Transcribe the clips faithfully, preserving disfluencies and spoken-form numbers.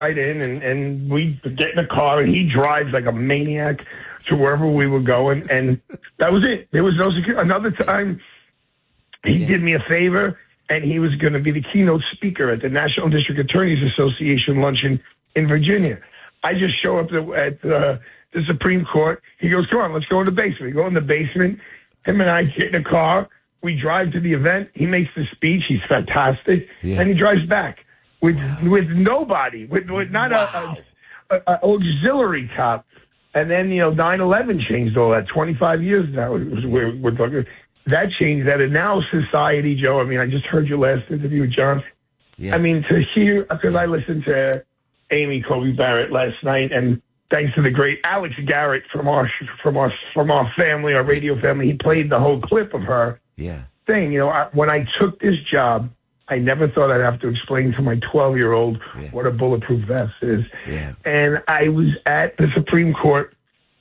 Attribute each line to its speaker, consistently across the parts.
Speaker 1: right in, and, and we get in the car, and he drives like a maniac to wherever we were going, and that was it. There was no security. Another time, he yeah. did me a favor, and he was going to be the keynote speaker at the National District Attorneys Association luncheon in Virginia. I just show up at uh, the Supreme Court. He goes, come on, let's go in the basement. We go in the basement. Him and I get in a car. We drive to the event. He makes the speech. He's fantastic. Yeah. And he drives back with wow. with nobody, with, with not wow. a, a, a auxiliary cop. And then, you know, nine eleven changed all that. twenty-five years now. It was, we're, we're talking, that changed that. And now society, Joe, I mean, I just heard your last interview with John. Yeah. I mean, to hear, because I listened to Amy Colby Barrett last night, and thanks to the great Alex Garrett from our from our from our family, our radio family, he played the whole clip of her
Speaker 2: yeah.
Speaker 1: thing. You know, I, when I took this job, I never thought I'd have to explain to my twelve-year-old yeah. what a bulletproof vest is.
Speaker 2: Yeah.
Speaker 1: And I was at the Supreme Court,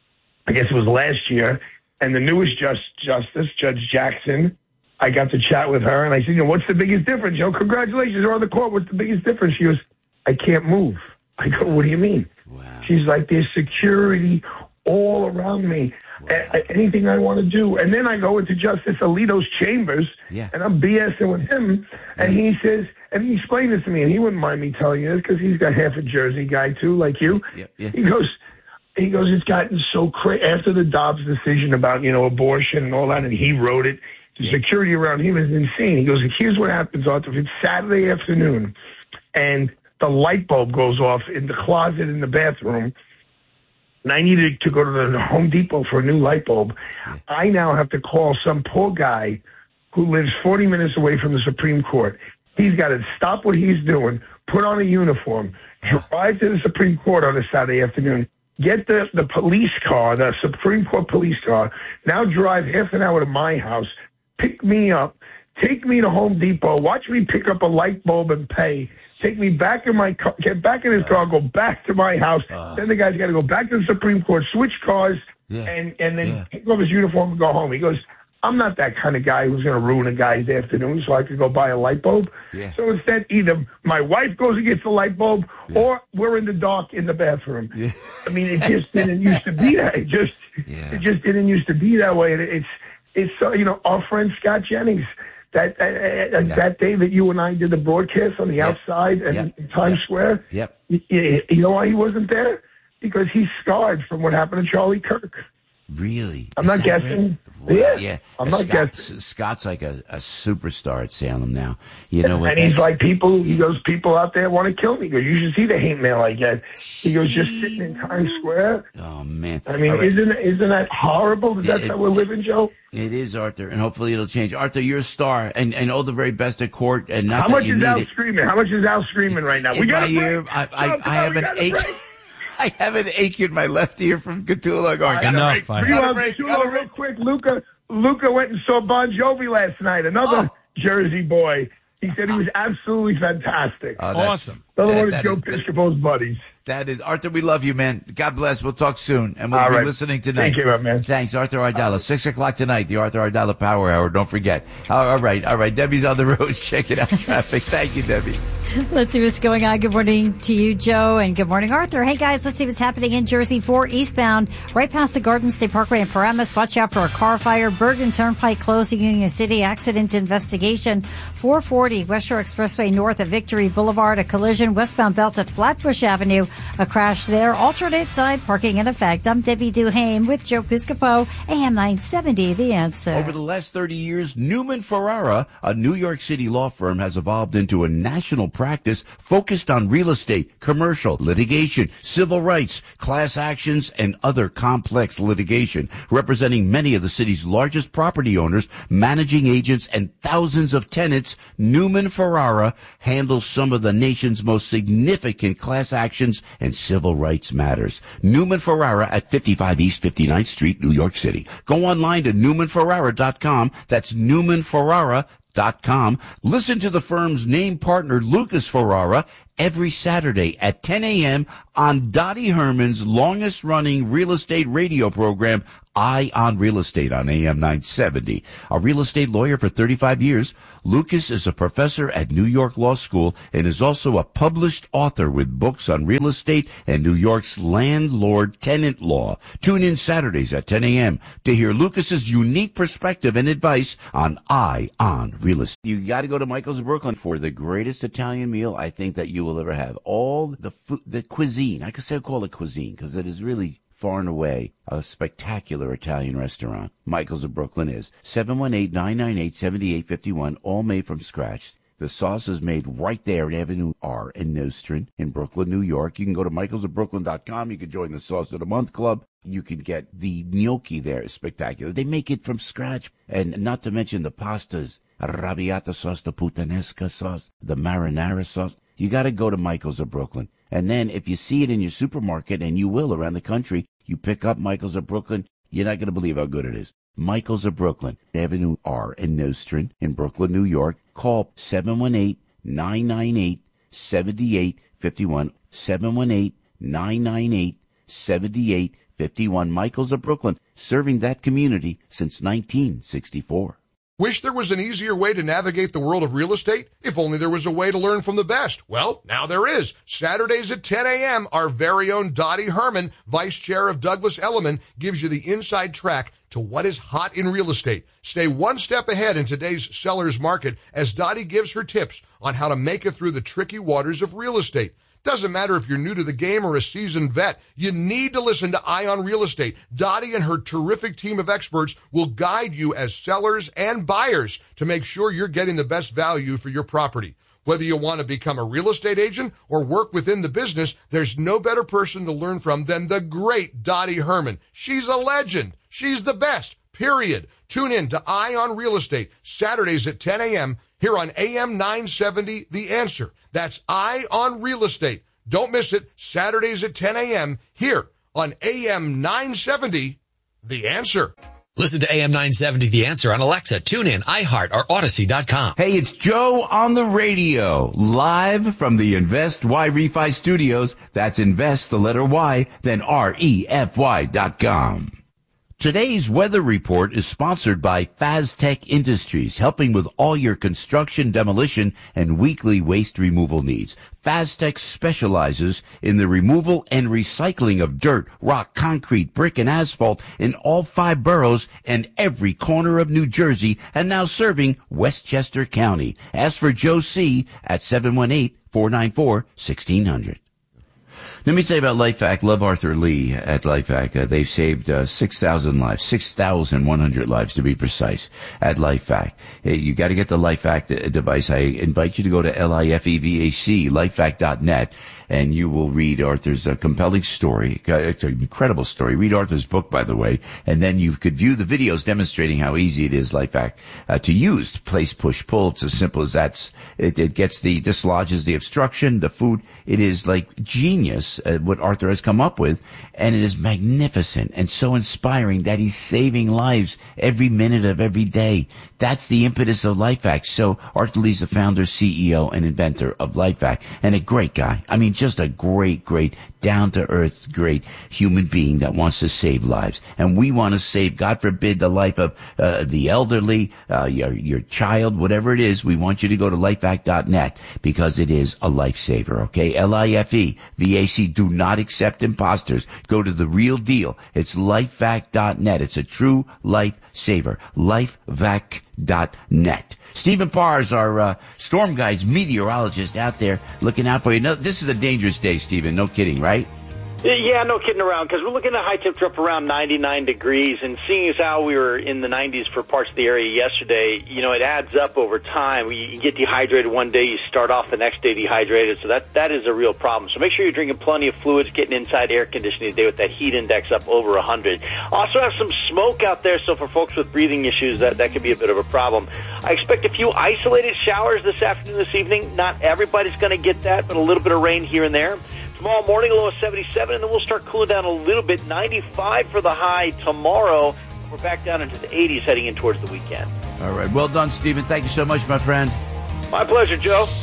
Speaker 1: I guess it was last year, and the newest just, justice, Judge Jackson, I got to chat with her, and I said, you know, what's the biggest difference? You know, congratulations, you're on the court. What's the biggest difference? She goes, I can't move. I go, what do you mean?
Speaker 2: Wow.
Speaker 1: She's like, there's security all around me. Wow. A- anything I want to do. And then I go into Justice Alito's chambers,
Speaker 2: yeah.
Speaker 1: and I'm BSing with him, and yeah. he says, and he explained this to me, and he wouldn't mind me telling you this because he's got half a Jersey guy too, like you.
Speaker 2: Yeah. Yeah.
Speaker 1: He goes, he goes, it's gotten so crazy after the Dobbs decision about, you know, abortion and all that, and he wrote it. The yeah. security around him is insane. He goes, here's what happens, Arthur. If it's Saturday afternoon, and the light bulb goes off in the closet in the bathroom, and I needed to go to the Home Depot for a new light bulb. I now have to call some poor guy who lives forty minutes away from the Supreme Court. He's got to stop what he's doing, put on a uniform, drive to the Supreme Court on a Saturday afternoon, get the, the police car, the Supreme Court police car, now drive half an hour to my house, pick me up, take me to Home Depot, watch me pick up a light bulb and pay, take me back in my car, get back in his car, go back to my house. Uh, then the guy's got to go back to the Supreme Court, switch cars,
Speaker 2: yeah,
Speaker 1: and, and then
Speaker 2: yeah.
Speaker 1: pick up his uniform and go home. He goes, I'm not that kind of guy who's going to ruin a guy's afternoon so I could go buy a light bulb.
Speaker 2: Yeah.
Speaker 1: So instead, either my wife goes and gets the light bulb, yeah. or we're in the dark in the bathroom.
Speaker 2: Yeah.
Speaker 1: I mean, it just didn't used to be that. It just,
Speaker 2: yeah.
Speaker 1: it just didn't used to be that way. And it's, it's uh, you know, our friend Scott Jennings, that uh, uh,
Speaker 2: yeah.
Speaker 1: that day that you and I did the broadcast on the
Speaker 2: yep.
Speaker 1: outside and
Speaker 2: yep.
Speaker 1: in Times
Speaker 2: yep.
Speaker 1: Square.
Speaker 2: Yep.
Speaker 1: You, you know why he wasn't there? Because he's scarred from what happened to Charlie Kirk.
Speaker 2: Really?
Speaker 1: I'm
Speaker 2: Is
Speaker 1: not guessing.
Speaker 2: Right? Wow.
Speaker 1: Yeah.
Speaker 2: yeah.
Speaker 1: I'm not
Speaker 2: Scott,
Speaker 1: guessing.
Speaker 2: Scott's like a, a superstar at Salem now. You know what?
Speaker 1: And he's like, people, he goes, people out there want to kill me. He goes, you should see the hate mail I get. He goes, just sitting in Times Square.
Speaker 2: Oh, man.
Speaker 1: I mean, right. isn't, isn't that horrible? Is that
Speaker 2: it,
Speaker 1: how we're living, Joe?
Speaker 2: It is, Arthur, and hopefully it'll change. Arthur, you're a star, and, and all the very best at court. And not
Speaker 1: how
Speaker 2: that
Speaker 1: much
Speaker 2: you
Speaker 1: is
Speaker 2: need
Speaker 1: Al
Speaker 2: it.
Speaker 1: screaming? How much is Al screaming right now?
Speaker 2: In
Speaker 1: we got
Speaker 2: my ear, I, I, no, I have an ache. I have an ache in my left ear from Gatula going, got
Speaker 3: no,
Speaker 2: a break,
Speaker 3: fine.
Speaker 2: got a break, got a
Speaker 1: real
Speaker 2: break.
Speaker 1: quick, Luca, Luca went and saw Bon Jovi last night, another
Speaker 2: Oh.
Speaker 1: Jersey boy. He said he was absolutely fantastic.
Speaker 2: Oh,
Speaker 3: awesome.
Speaker 1: Another
Speaker 2: that,
Speaker 1: one of
Speaker 2: that
Speaker 1: Joe
Speaker 2: is,
Speaker 1: Piscopo's buddies.
Speaker 2: That is, Arthur, we love you, man. God bless. We'll talk soon, and we'll
Speaker 1: All
Speaker 2: be
Speaker 1: right.
Speaker 2: listening tonight.
Speaker 1: Take care, man.
Speaker 2: Thanks, Arthur Ardella. Six o'clock tonight, the Arthur Ardella Power Hour. Don't forget. All right, all right. Debbie's on the road. Check it out. Traffic. Thank you, Debbie.
Speaker 4: Let's see what's going on. Good morning to you, Joe, and good morning, Arthur. Hey, guys, let's see what's happening in Jersey. four eastbound, right past the Garden State Parkway in Paramus. Watch out for a car fire. Bergen Turnpike closed to Union City. Accident investigation. four forty, West Shore Expressway north of Victory Boulevard. A collision. Westbound belt at Flatbush Avenue. A crash there. Alternate side parking in effect. I'm Debbie Duhame with Joe Piscopo. A M nine seventy, The Answer.
Speaker 2: Over the last thirty years, Newman Ferrara, a New York City law firm, has evolved into a national practice focused on real estate, commercial, litigation, civil rights, class actions, and other complex litigation, representing many of the city's largest property owners, managing agents, and thousands of tenants. Newman Ferrara handles some of the nation's most significant class actions and civil rights matters. Newman Ferrara at fifty-five East fifty-ninth Street, New York City. Go online to newman ferrara dot com. That's newman ferrara dot com. Listen to the firm's name partner, Lucas Ferrara, every Saturday at ten a.m. on Dottie Herman's longest-running real estate radio program, Eye on Real Estate on A M nine seventy. A real estate lawyer for thirty-five years, Lucas is a professor at New York Law School and is also a published author with books on real estate and New York's landlord-tenant law. Tune in Saturdays at ten a.m. to hear Lucas's unique perspective and advice on Eye on Real Estate. You got to go to Michael's of Brooklyn for the greatest Italian meal I think that you will ever have. All the food, the cuisine, I could say I call it cuisine because it is really far and away a spectacular Italian restaurant. Michael's of Brooklyn is seven one eight, nine nine eight, seven eight five one, all made from scratch. The sauce is made right there at Avenue R in Nostrand in Brooklyn, New York. You can go to michaels of brooklyn dot com. You can join the Sauce of the Month Club. You can get the gnocchi there. It's spectacular. They make it from scratch. And not to mention the pastas, arrabbiata sauce, the puttanesca sauce, the marinara sauce. You got to go to Michael's of Brooklyn. And then if you see it in your supermarket, and you will around the country, you pick up Michael's of Brooklyn, you're not going to believe how good it is. Michael's of Brooklyn, Avenue R in Nostrand in Brooklyn, New York. Call seven one eight, nine nine eight, seven eight five one, seven one eight, nine nine eight, seven eight five one. Michael's of Brooklyn, serving that community since nineteen sixty-four.
Speaker 3: Wish there was an easier way to navigate the world of real estate? If only there was a way to learn from the best. Well, now there is. Saturdays at ten a.m., our very own Dottie Herman, Vice Chair of Douglas Elliman, gives you the inside track to what is hot in real estate. Stay one step ahead in today's seller's market as Dottie gives her tips on how to make it through the tricky waters of real estate. Doesn't matter if you're new to the game or a seasoned vet, you need to listen to Eye on Real Estate. Dottie and her terrific team of experts will guide you as sellers and buyers to make sure you're getting the best value for your property. Whether you want to become a real estate agent or work within the business, there's no better person to learn from than the great Dottie Herman. She's a legend. She's the best, period. Tune in to Eye on Real Estate, Saturdays at ten a.m. here on A M nine seventy, The Answer. That's Eye on Real Estate. Don't miss it, Saturdays at ten a.m. here on A M nine seventy, The Answer.
Speaker 5: Listen to A M nine seventy The Answer on Alexa, TuneIn, iHeart, or Odyssey dot com.
Speaker 2: Hey, it's Joe on the radio, live from the Invest Y Refi Studios. That's Invest, the letter Y, then R E F Y dot com. Today's weather report is sponsored by Faztech Industries, helping with all your construction, demolition, and weekly waste removal needs. Faztech specializes in the removal and recycling of dirt, rock, concrete, brick, and asphalt in all five boroughs and every corner of New Jersey, and now serving Westchester County. Ask for Joe C. at seven one eight, four nine four, one six zero zero. Let me tell you about LifeVac. Love Arthur Lee at LifeVac. Uh, they've saved uh, six thousand lives, six thousand one hundred lives to be precise, at LifeVac. Hey, you got to get the LifeVac d- device. I invite you to go to L I F E V A C, lifevac dot net, and you will read Arthur's uh, compelling story. It's an incredible story. Read Arthur's book, by the way, and then you could view the videos demonstrating how easy it is, LifeVac, uh, to use. Place, push, pull. It's as simple as that. It, it gets the, dislodges the obstruction, the food. It is like genius. Uh, what Arthur has come up with, and it is magnificent and so inspiring that he's saving lives every minute of every day. That's the impetus of LifeVac. So Arthur Lee's the founder, C E O, and inventor of LifeVac, and a great guy. I mean, just a great, great, down-to-earth, great human being that wants to save lives. And we want to save, God forbid, the life of uh, the elderly, uh, your, your child, whatever it is. We want you to go to lifevac dot net because it is a lifesaver, okay? L I F E V A C. Do not accept imposters. Go to the real deal. It's lifevac dot net. It's a true lifesaver. lifevac dot net. Stephen Parrs, our uh, storm guides, meteorologist out there looking out for you. No, this is a dangerous day, Stephen. No kidding, right?
Speaker 6: Yeah, no kidding around, because we're looking at a high temperature up around ninety-nine degrees, and seeing as how we were in the nineties for parts of the area yesterday, you know, it adds up over time. You get dehydrated one day, you start off the next day dehydrated, so that, that is a real problem. So make sure you're drinking plenty of fluids, getting inside air conditioning today with that heat index up over one hundred. Also have some smoke out there, so for folks with breathing issues, that, that could be a bit of a problem. I expect a few isolated showers this afternoon, this evening. Not everybody's going to get that, but a little bit of rain here and there. Tomorrow morning, a low of seventy-seven, and then we'll start cooling down a little bit. ninety-five for the high tomorrow. We're back down into the eighties heading in towards the weekend.
Speaker 2: All right. Well done, Stephen. Thank you so much, my friend.
Speaker 6: My pleasure, Joe.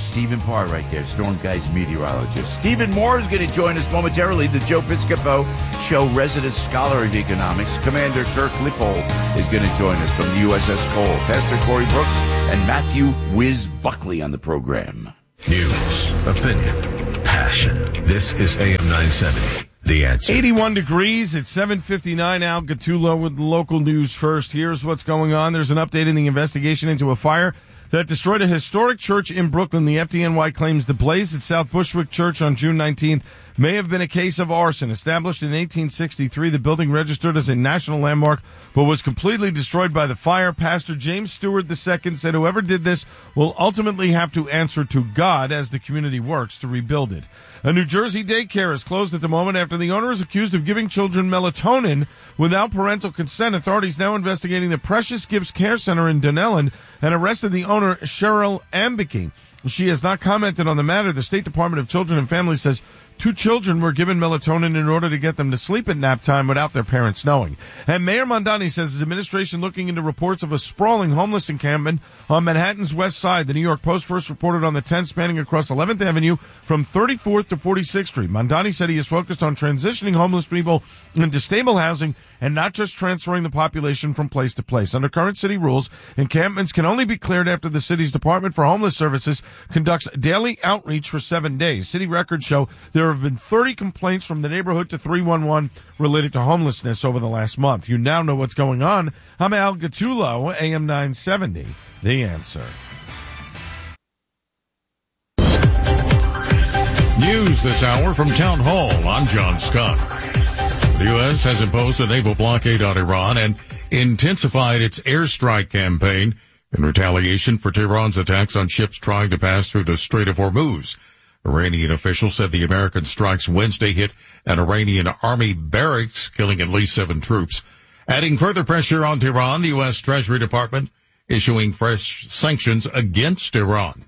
Speaker 2: Stephen Parr right there, Storm Guy's meteorologist. Stephen Moore is going to join us momentarily. The Joe Piscopo Show resident scholar of economics, Commander Kirk Lippold, is going to join us from the U S S Cole. Pastor Corey Brooks and Matthew Wiz Buckley on the program.
Speaker 7: News, opinion, passion. This is A M nine seventy. The Answer.
Speaker 8: eighty-one degrees at seven fifty-nine. Al Gattullo with the local news first. Here's what's going on. There's an update in the investigation into a fire that destroyed a historic church in Brooklyn. The F D N Y claims the blaze at South Bushwick Church on June nineteenth may have been a case of arson. Established in eighteen sixty-three, the building registered as a national landmark, but was completely destroyed by the fire. Pastor James Stewart the Second said whoever did this will ultimately have to answer to God as the community works to rebuild it. A New Jersey daycare is closed at the moment after the owner is accused of giving children melatonin without parental consent. Authorities now investigating the Precious Gifts Care Center in Dunellen and arrested the owner, Cheryl Ambicki. She has not commented on the matter. The State Department of Children and Families says two children were given melatonin in order to get them to sleep at nap time without their parents knowing. And Mayor Mondani says his administration looking into reports of a sprawling homeless encampment on Manhattan's west side. The New York Post first reported on the tent spanning across eleventh Avenue from thirty-fourth to forty-sixth Street. Mondani said he is focused on transitioning homeless people into stable housing and not just transferring the population from place to place. Under current city rules, encampments can only be cleared after the city's Department for Homeless Services conducts daily outreach for seven days. City records show there have been thirty complaints from the neighborhood to three one one related to homelessness over the last month. You now know what's going on. I'm Al Gattullo, A M nine seventy, The Answer.
Speaker 9: News this hour from Town Hall. I'm John Scott. The U S has imposed a naval blockade on Iran and intensified its airstrike campaign in retaliation for Tehran's attacks on ships trying to pass through the Strait of Hormuz. Iranian officials said the American strikes Wednesday hit an Iranian army barracks, killing at least seven troops. Adding further pressure on Tehran, the U S Treasury Department issuing fresh sanctions against Iran.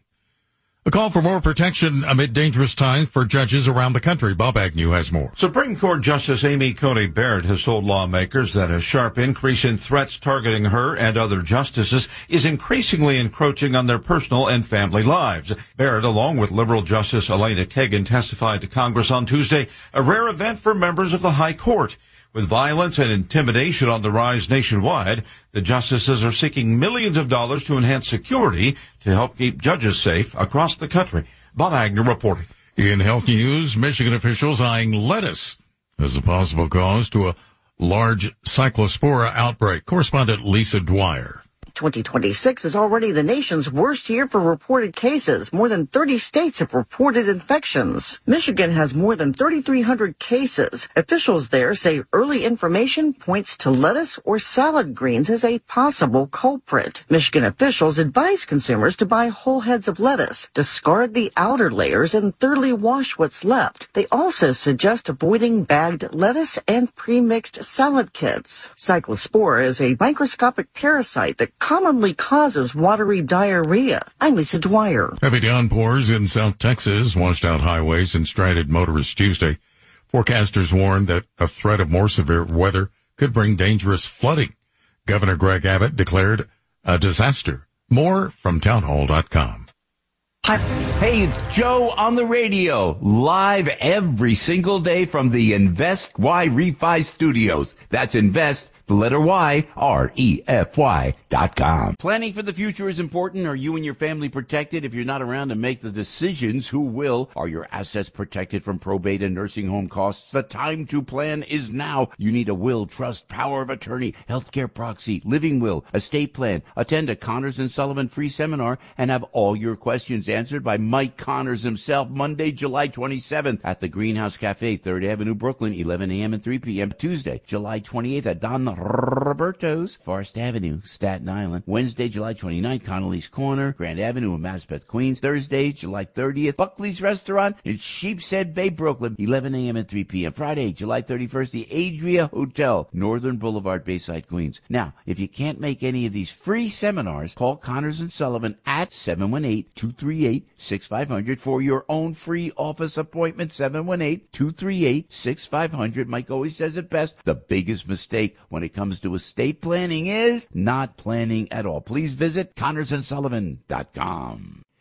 Speaker 9: A call for more protection amid dangerous times for judges around the country. Bob Agnew has more.
Speaker 10: Supreme Court Justice Amy Coney Barrett has told lawmakers that a sharp increase in threats targeting her and other justices is increasingly encroaching on their personal and family lives. Barrett, along with liberal Justice Elena Kagan, testified to Congress on Tuesday, a rare event for members of the High Court. With violence and intimidation on the rise nationwide, the justices are seeking millions of dollars to enhance security to help keep judges safe across the country. Bob Agnew reporting.
Speaker 9: In health news, Michigan officials eyeing lettuce as a possible cause to a large cyclospora outbreak. Correspondent Lisa Dwyer.
Speaker 11: twenty twenty-six is already the nation's worst year for reported cases. More than thirty states have reported infections. Michigan has more than thirty-three hundred cases. Officials there say early information points to lettuce or salad greens as a possible culprit. Michigan officials advise consumers to buy whole heads of lettuce, discard the outer layers, and thoroughly wash what's left. They also suggest avoiding bagged lettuce and pre-mixed salad kits. Cyclospora is a microscopic parasite that commonly causes watery diarrhea. I'm Lisa Dwyer.
Speaker 9: Heavy downpours in South Texas washed out highways and stranded motorists Tuesday. Forecasters warned that a threat of more severe weather could bring dangerous flooding. Governor Greg Abbott declared a disaster. More from townhall dot com.
Speaker 2: Hi. Hey, it's Joe on the radio, live every single day from the Invest Y Refi Studios. That's Invest, the letter Y, R E F Y dot com. Planning for the future is important. Are you and your family protected? If you're not around to make the decisions, who will? Are your assets protected from probate and nursing home costs? The time to plan is now. You need a will, trust, power of attorney, healthcare proxy, living will, estate plan. Attend a Connors and Sullivan free seminar and have all your questions answered by Mike Connors himself, Monday, July twenty-seventh at the Greenhouse Cafe, third Avenue, Brooklyn, eleven a.m. and three p.m. Tuesday, July twenty-eighth at Don Roberto's, Forest Avenue, Staten Island. Wednesday, July twenty-ninth, Connolly's Corner, Grand Avenue in Maspeth, Queens. Thursday, July thirtieth, Buckley's Restaurant in Sheepshead Bay, Brooklyn, eleven a.m. and three p.m. Friday, July thirty-first, the Adria Hotel, Northern Boulevard, Bayside, Queens. Now, if you can't make any of these free seminars, call Connors and Sullivan at seven one eight, two three eight, six five zero zero for your own free office appointment. seven one eight, two three eight, six five zero zero. Mike always says it best. The biggest mistake when it comes to estate planning is not planning at all. Please visit Connors and Sullivan dot com.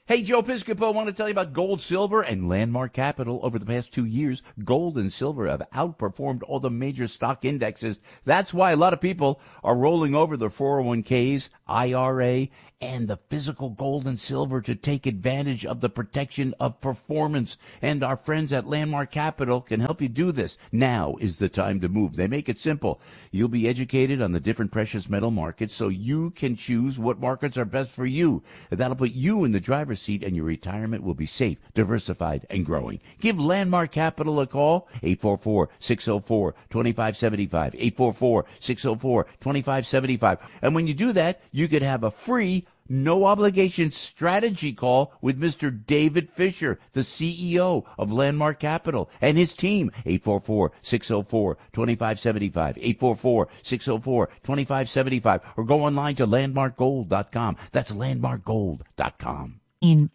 Speaker 2: Hey, Joe Piscopo, I want to tell you about gold, silver, and Landmark Capital. Over the past two years, gold and silver have outperformed all the major stock indexes. That's why a lot of people are rolling over their four oh one k's, I R A, and the physical gold and silver to take advantage of the protection of performance. And our friends at Landmark Capital can help you do this. Now is the time to move. They make it simple. You'll be educated on the different precious metal markets so you can choose what markets are best for you. That'll put you in the driver's seat, and your retirement will be safe, diversified, and growing. Give Landmark Capital a call, eight four four, six oh four, two five seven five, eight four four, six oh four, two five seven five. And when you do that, you could have a free, no obligation strategy call with Mister David Fisher, the C E O of Landmark Capital, and his team, eight four four, six oh four, two five seven five, eight four four, six oh four, two five seven five, or go online to landmark gold dot com. That's landmark gold dot com.
Speaker 4: In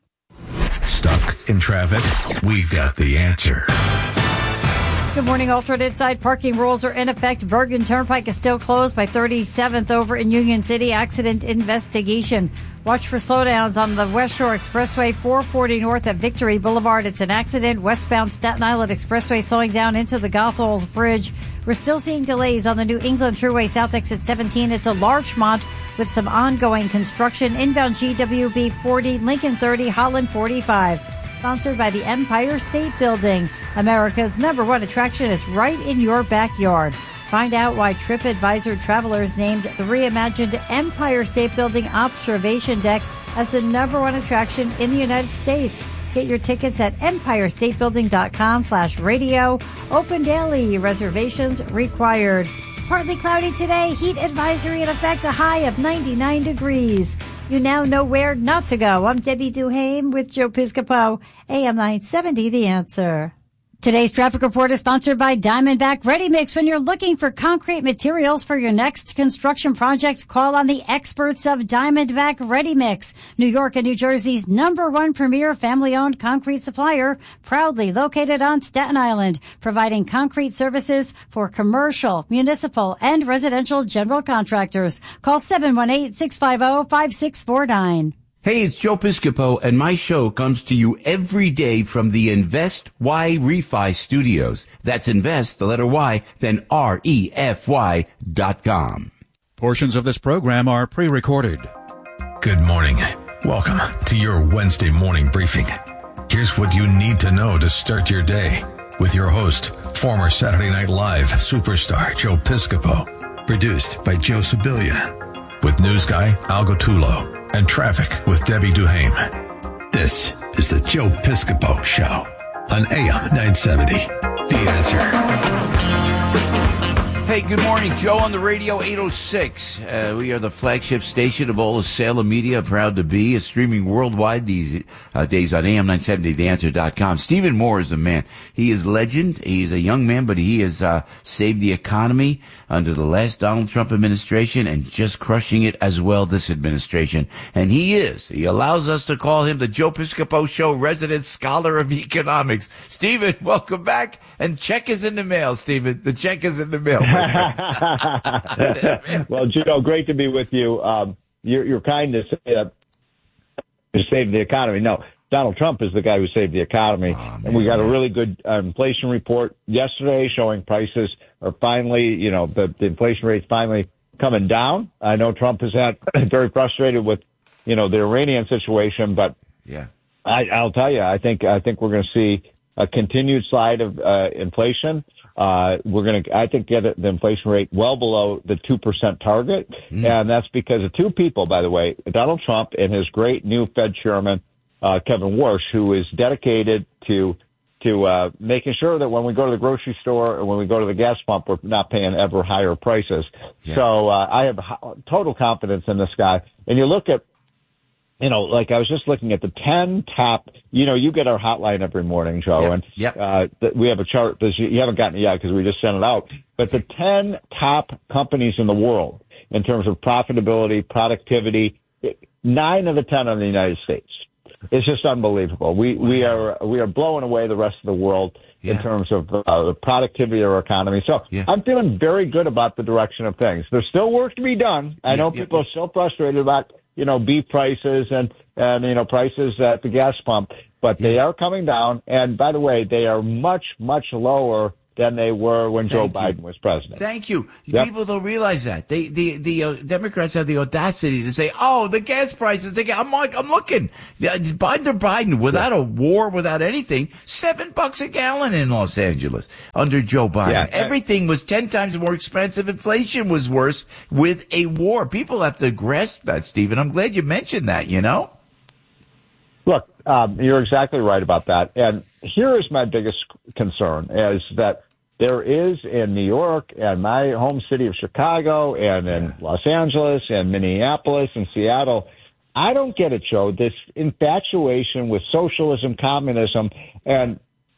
Speaker 7: Stuck in traffic? We've got the answer.
Speaker 4: Good morning. Alternate side parking rules are in effect. Bergen Turnpike is still closed by thirty-seventh over in Union City. Accident investigation. Watch for slowdowns on the West Shore Expressway, four forty north at Victory Boulevard. It's an accident. Westbound Staten Island Expressway slowing down into the Gothel's Bridge. We're still seeing delays on the New England Thruway South Exit seventeen. It's a Larchmont with some ongoing construction. Inbound G W B forty, Lincoln thirty, Holland forty-five. Sponsored by the Empire State Building. America's number one attraction is right in your backyard. Find out why TripAdvisor travelers named the reimagined Empire State Building observation deck as the number one attraction in the United States. Get your tickets at empire state building dot com slash radio. Open daily. Reservations required. Partly cloudy today. Heat advisory in effect. A high of ninety-nine degrees. You now know where not to go. I'm Debbie Duhame with Joe Piscopo. A M nine seventy, The Answer. Today's traffic report is sponsored by Diamondback Ready Mix. When you're looking for concrete materials for your next construction project, call on the experts of Diamondback Ready Mix. New York and New Jersey's number one premier family-owned concrete supplier, proudly located on Staten Island, providing concrete services for commercial, municipal, and residential general contractors. Call seven one eight, six five zero, five six four nine.
Speaker 2: Hey, it's Joe Piscopo, and my show comes to you every day from the Invest Y Refi Studios. That's Invest, the letter Y, then R E F Y dot com.
Speaker 12: Portions of this program are pre-recorded.
Speaker 7: Good morning. Welcome to your Wednesday morning briefing. Here's what you need to know to start your day with your host, former Saturday Night Live superstar Joe Piscopo. Produced by Joe Sibilia. With news guy Al Gottulo. And traffic with Debbie Duhame. This is the Joe Piscopo Show on A M nine seventy. The Answer.
Speaker 2: Hey, good morning. Joe on the radio, eight oh six. Uh, we are the flagship station of all the Salem media. Proud to be. It's streaming worldwide these uh, days on A M nine seventy the answer dot com. Stephen Moore is a man. He is legend. He's a young man, but he has uh, saved the economy under the last Donald Trump administration and just crushing it as well this administration. And he is. He allows us to call him the Joe Piscopo Show resident scholar of economics. Stephen, welcome back. And check is in the mail, Stephen. The check is in the mail.
Speaker 13: Well, Joe, great to be with you. Um, you're, you're kind to say uh, to save the economy. No, Donald Trump is the guy who saved the economy. Oh, and we got a really good uh, inflation report yesterday showing prices are finally, you know, the, the inflation rate's finally coming down. I know Trump has had very frustrated with, you know, the Iranian situation, but
Speaker 2: yeah,
Speaker 13: I, I'll tell you, I think I think we're going to see a continued slide of uh, inflation. Uh, we're going to, I think, get the inflation rate well below the two percent target. Mm. And that's because of two people, by the way, Donald Trump and his great new Fed chairman, uh, Kevin Warsh, who is dedicated to, to, uh, making sure that when we go to the grocery store or when we go to the gas pump, we're not paying ever higher prices. Yeah. So, uh, I have total confidence in this guy. And you look at, you know, like I was just looking at the ten top, you know, you get our hotline every morning, Joe,
Speaker 2: yep,
Speaker 13: and
Speaker 2: yep.
Speaker 13: Uh, th- we have a chart that you haven't gotten it yet because we just sent it out. But the ten top companies in the world in terms of profitability, productivity, nine of the ten are in the United States. It's just unbelievable. We, wow. we are, we are blowing away the rest of the world yeah. in terms of uh, the productivity of our economy. So yeah. I'm feeling very good about the direction of things. There's still work to be done. I yeah, know people yeah, yeah. are still frustrated about you know, beef prices and, and, you know, prices at the gas pump. But they are coming down. And by the way, they are much, much lower than they were when
Speaker 2: Thank
Speaker 13: Joe
Speaker 2: you.
Speaker 13: Biden was president.
Speaker 2: Thank you.
Speaker 13: Yep.
Speaker 2: People don't realize that. They, the, the uh, Democrats have the audacity to say, oh, the gas prices, they get, I'm like, I'm looking. Uh, Biden or Biden, without a war, without anything, seven bucks a gallon in Los Angeles under Joe Biden.
Speaker 13: Yeah.
Speaker 2: Everything was ten times more expensive. Inflation was worse with a war. People have to grasp that, Stephen. I'm glad you mentioned that, you know?
Speaker 13: Look, um, you're exactly right about that. And here is my biggest concern is that there is in New York and my home city of Chicago and in yeah. Los Angeles and Minneapolis and Seattle, I don't get it, Joe, this infatuation with socialism, communism, and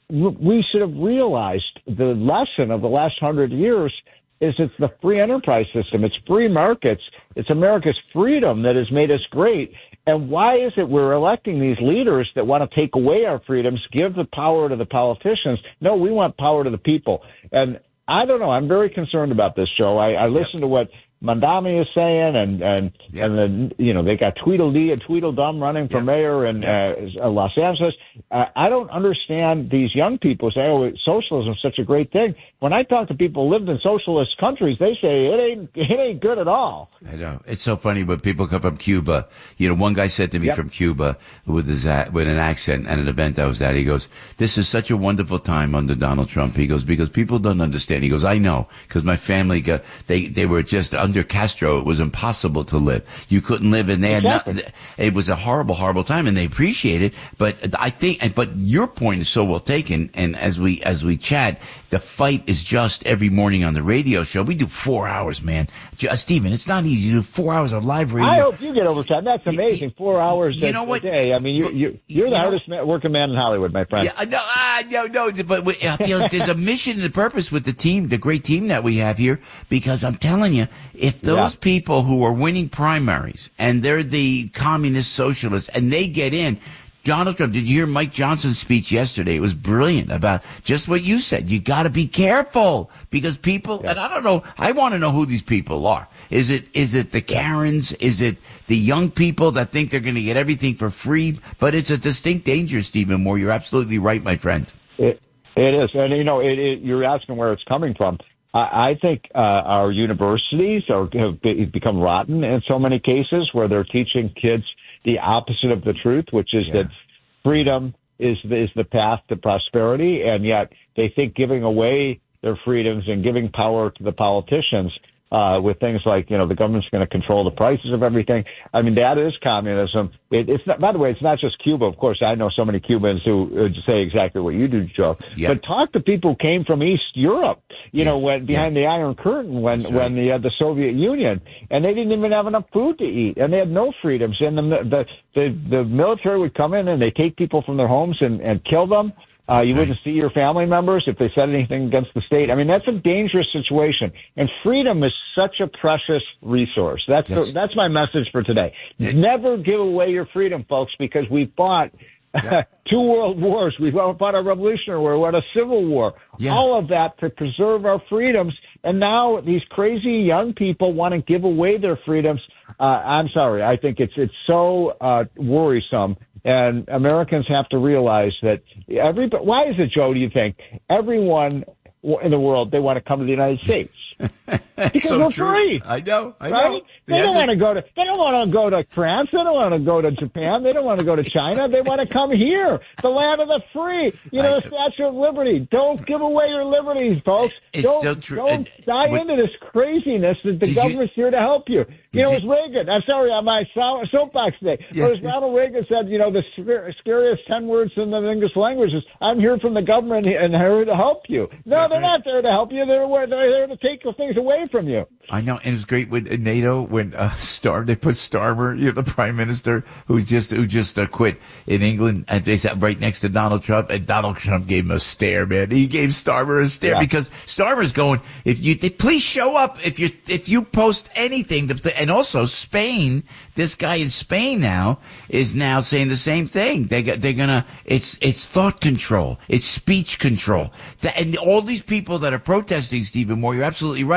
Speaker 13: we should have realized the lesson of the last hundred years is it's the free enterprise system. It's free markets. It's America's freedom that has made us great. And why is it we're electing these leaders that want to take away our freedoms, give the power to the politicians? No, we want power to the people. And I don't know. I'm very concerned about this, Joe. I, I listen yep. to what Mandami is saying, and and yep. and then you know they got Tweedledee and Tweedledum running for yep. mayor in yep. uh, Los Angeles. Uh, I don't understand these young people say, "Oh, socialism is such a great thing." When I talk to people who lived in socialist countries, they say it ain't it ain't good at all.
Speaker 2: I know it's so funny when people come from Cuba. You know, one guy said to me yep. from Cuba with his with an accent at an event I was at. He goes, "This is such a wonderful time under Donald Trump." He goes, "Because people don't understand." He goes, "I know, because my family got they they were just under Castro. It was impossible to live. You couldn't live, and they had
Speaker 13: exactly.
Speaker 2: not. It was a horrible, horrible time, and they appreciate it. But I think, but your point is so well taken. And as we as we chat, the fight is just every morning on the radio show. We do four hours, man. Just, Stephen, it's not easy to do four hours of live radio.
Speaker 13: I hope you get overtime. That's amazing. Four hours
Speaker 2: you
Speaker 13: a,
Speaker 2: know what?
Speaker 13: a day. I mean, you, you, you're the
Speaker 2: you
Speaker 13: hardest know, working man in Hollywood, my friend.
Speaker 2: Yeah, no, uh, no, no. But we, I feel like there's a mission and a purpose with the team, the great team that we have here. Because I'm telling you, if those yeah. people who are winning primaries and they're the communist socialists and they get in. Donald Trump, did you hear Mike Johnson's speech yesterday? It was brilliant about just what you said. You got to be careful because people, yeah. and I don't know, I want to know who these people are. Is it, is it the Karens? Is it the young people that think they're going to get everything for free? But it's a distinct danger, Stephen Moore. You're absolutely right, my friend.
Speaker 13: It, it is. And, you know, it, it, you're asking where it's coming from. I, I think uh, our universities are, have be, become rotten in so many cases where they're teaching kids the opposite of the truth, which is yeah. that freedom is is the path to prosperity, and yet they think giving away their freedoms and giving power to the politicians uh, with things like, you know, the government's going to control the prices of everything. I mean, that is communism. It, it's not, by the way, it's not just Cuba. Of course, I know so many Cubans who uh, say exactly what you do, Joe. Yep. But talk to people who came from East Europe, you yeah. know, when behind yeah. the Iron Curtain, when right. when the uh, the Soviet Union, and they didn't even have enough food to eat, and they had no freedoms. And the the the, the military would come in and they take people from their homes and, and kill them. Uh, you wouldn't see your family members if they said anything against the state. I mean, that's a dangerous situation. And freedom is such a precious resource. That's yes. the, that's my message for today. Yeah. Never give away your freedom, folks, because we fought yeah. two world wars. We fought a revolutionary war. We fought a civil war. Yeah. All of that to preserve our freedoms. And now these crazy young people want to give away their freedoms. Uh, I'm sorry. I think it's it's so uh, worrisome. And Americans have to realize that everybody, why is it, Joe, do you think everyone in the world, they want to come to the United States? Because so we're true. free.
Speaker 2: I know. I
Speaker 13: right?
Speaker 2: know.
Speaker 13: They yes, don't want to go to, they don't want to go to France. They don't want to go to Japan. They don't want to go to China. They want to come here, the land of the free. You know, the Statue of Liberty. Don't give away your liberties, folks.
Speaker 2: It's
Speaker 13: don't
Speaker 2: still true.
Speaker 13: don't and, die but, into this craziness that the government's you, here to help you. You know, it was Reagan. I'm sorry, on my soapbox today. Yeah, it was Ronald Reagan said, you know, the scariest ten words in the English language is, I'm here from the government and here to help you. No, they're not there to help you. They're, they're there to take things away from you.
Speaker 2: I know, and it was great with NATO when uh, Star they put Starmer, you know, the prime minister who just who just uh, quit in England, and they sat right next to Donald Trump, and Donald Trump gave him a stare, man. He gave Starmer a stare yeah. because Starmer's going, if you they, please show up if you if you post anything, and also Spain, this guy in Spain now is now saying the same thing. They got they're gonna it's it's thought control, it's speech control, and all these people that are protesting, Stephen Moore, you're absolutely right.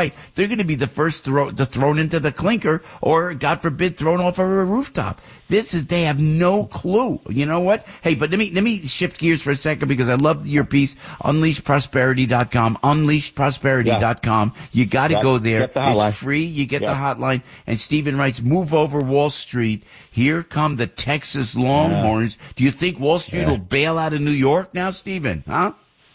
Speaker 2: right. They're going to be the first throw, to thrown into the clinker or, God forbid, thrown off of a rooftop. This is, they have no clue. You know what? Hey, but let me, let me shift gears for a second because I love your piece, unleash prosperity dot com, unleashed prosperity dot com. Yeah. You got to
Speaker 13: yeah.
Speaker 2: go there.
Speaker 13: The
Speaker 2: it's free. You get
Speaker 13: yeah.
Speaker 2: the hotline. And Stephen writes, move over Wall Street. Here come the Texas Longhorns. Yeah. Do you think Wall Street yeah. will bail out of New York now, Stephen? Huh?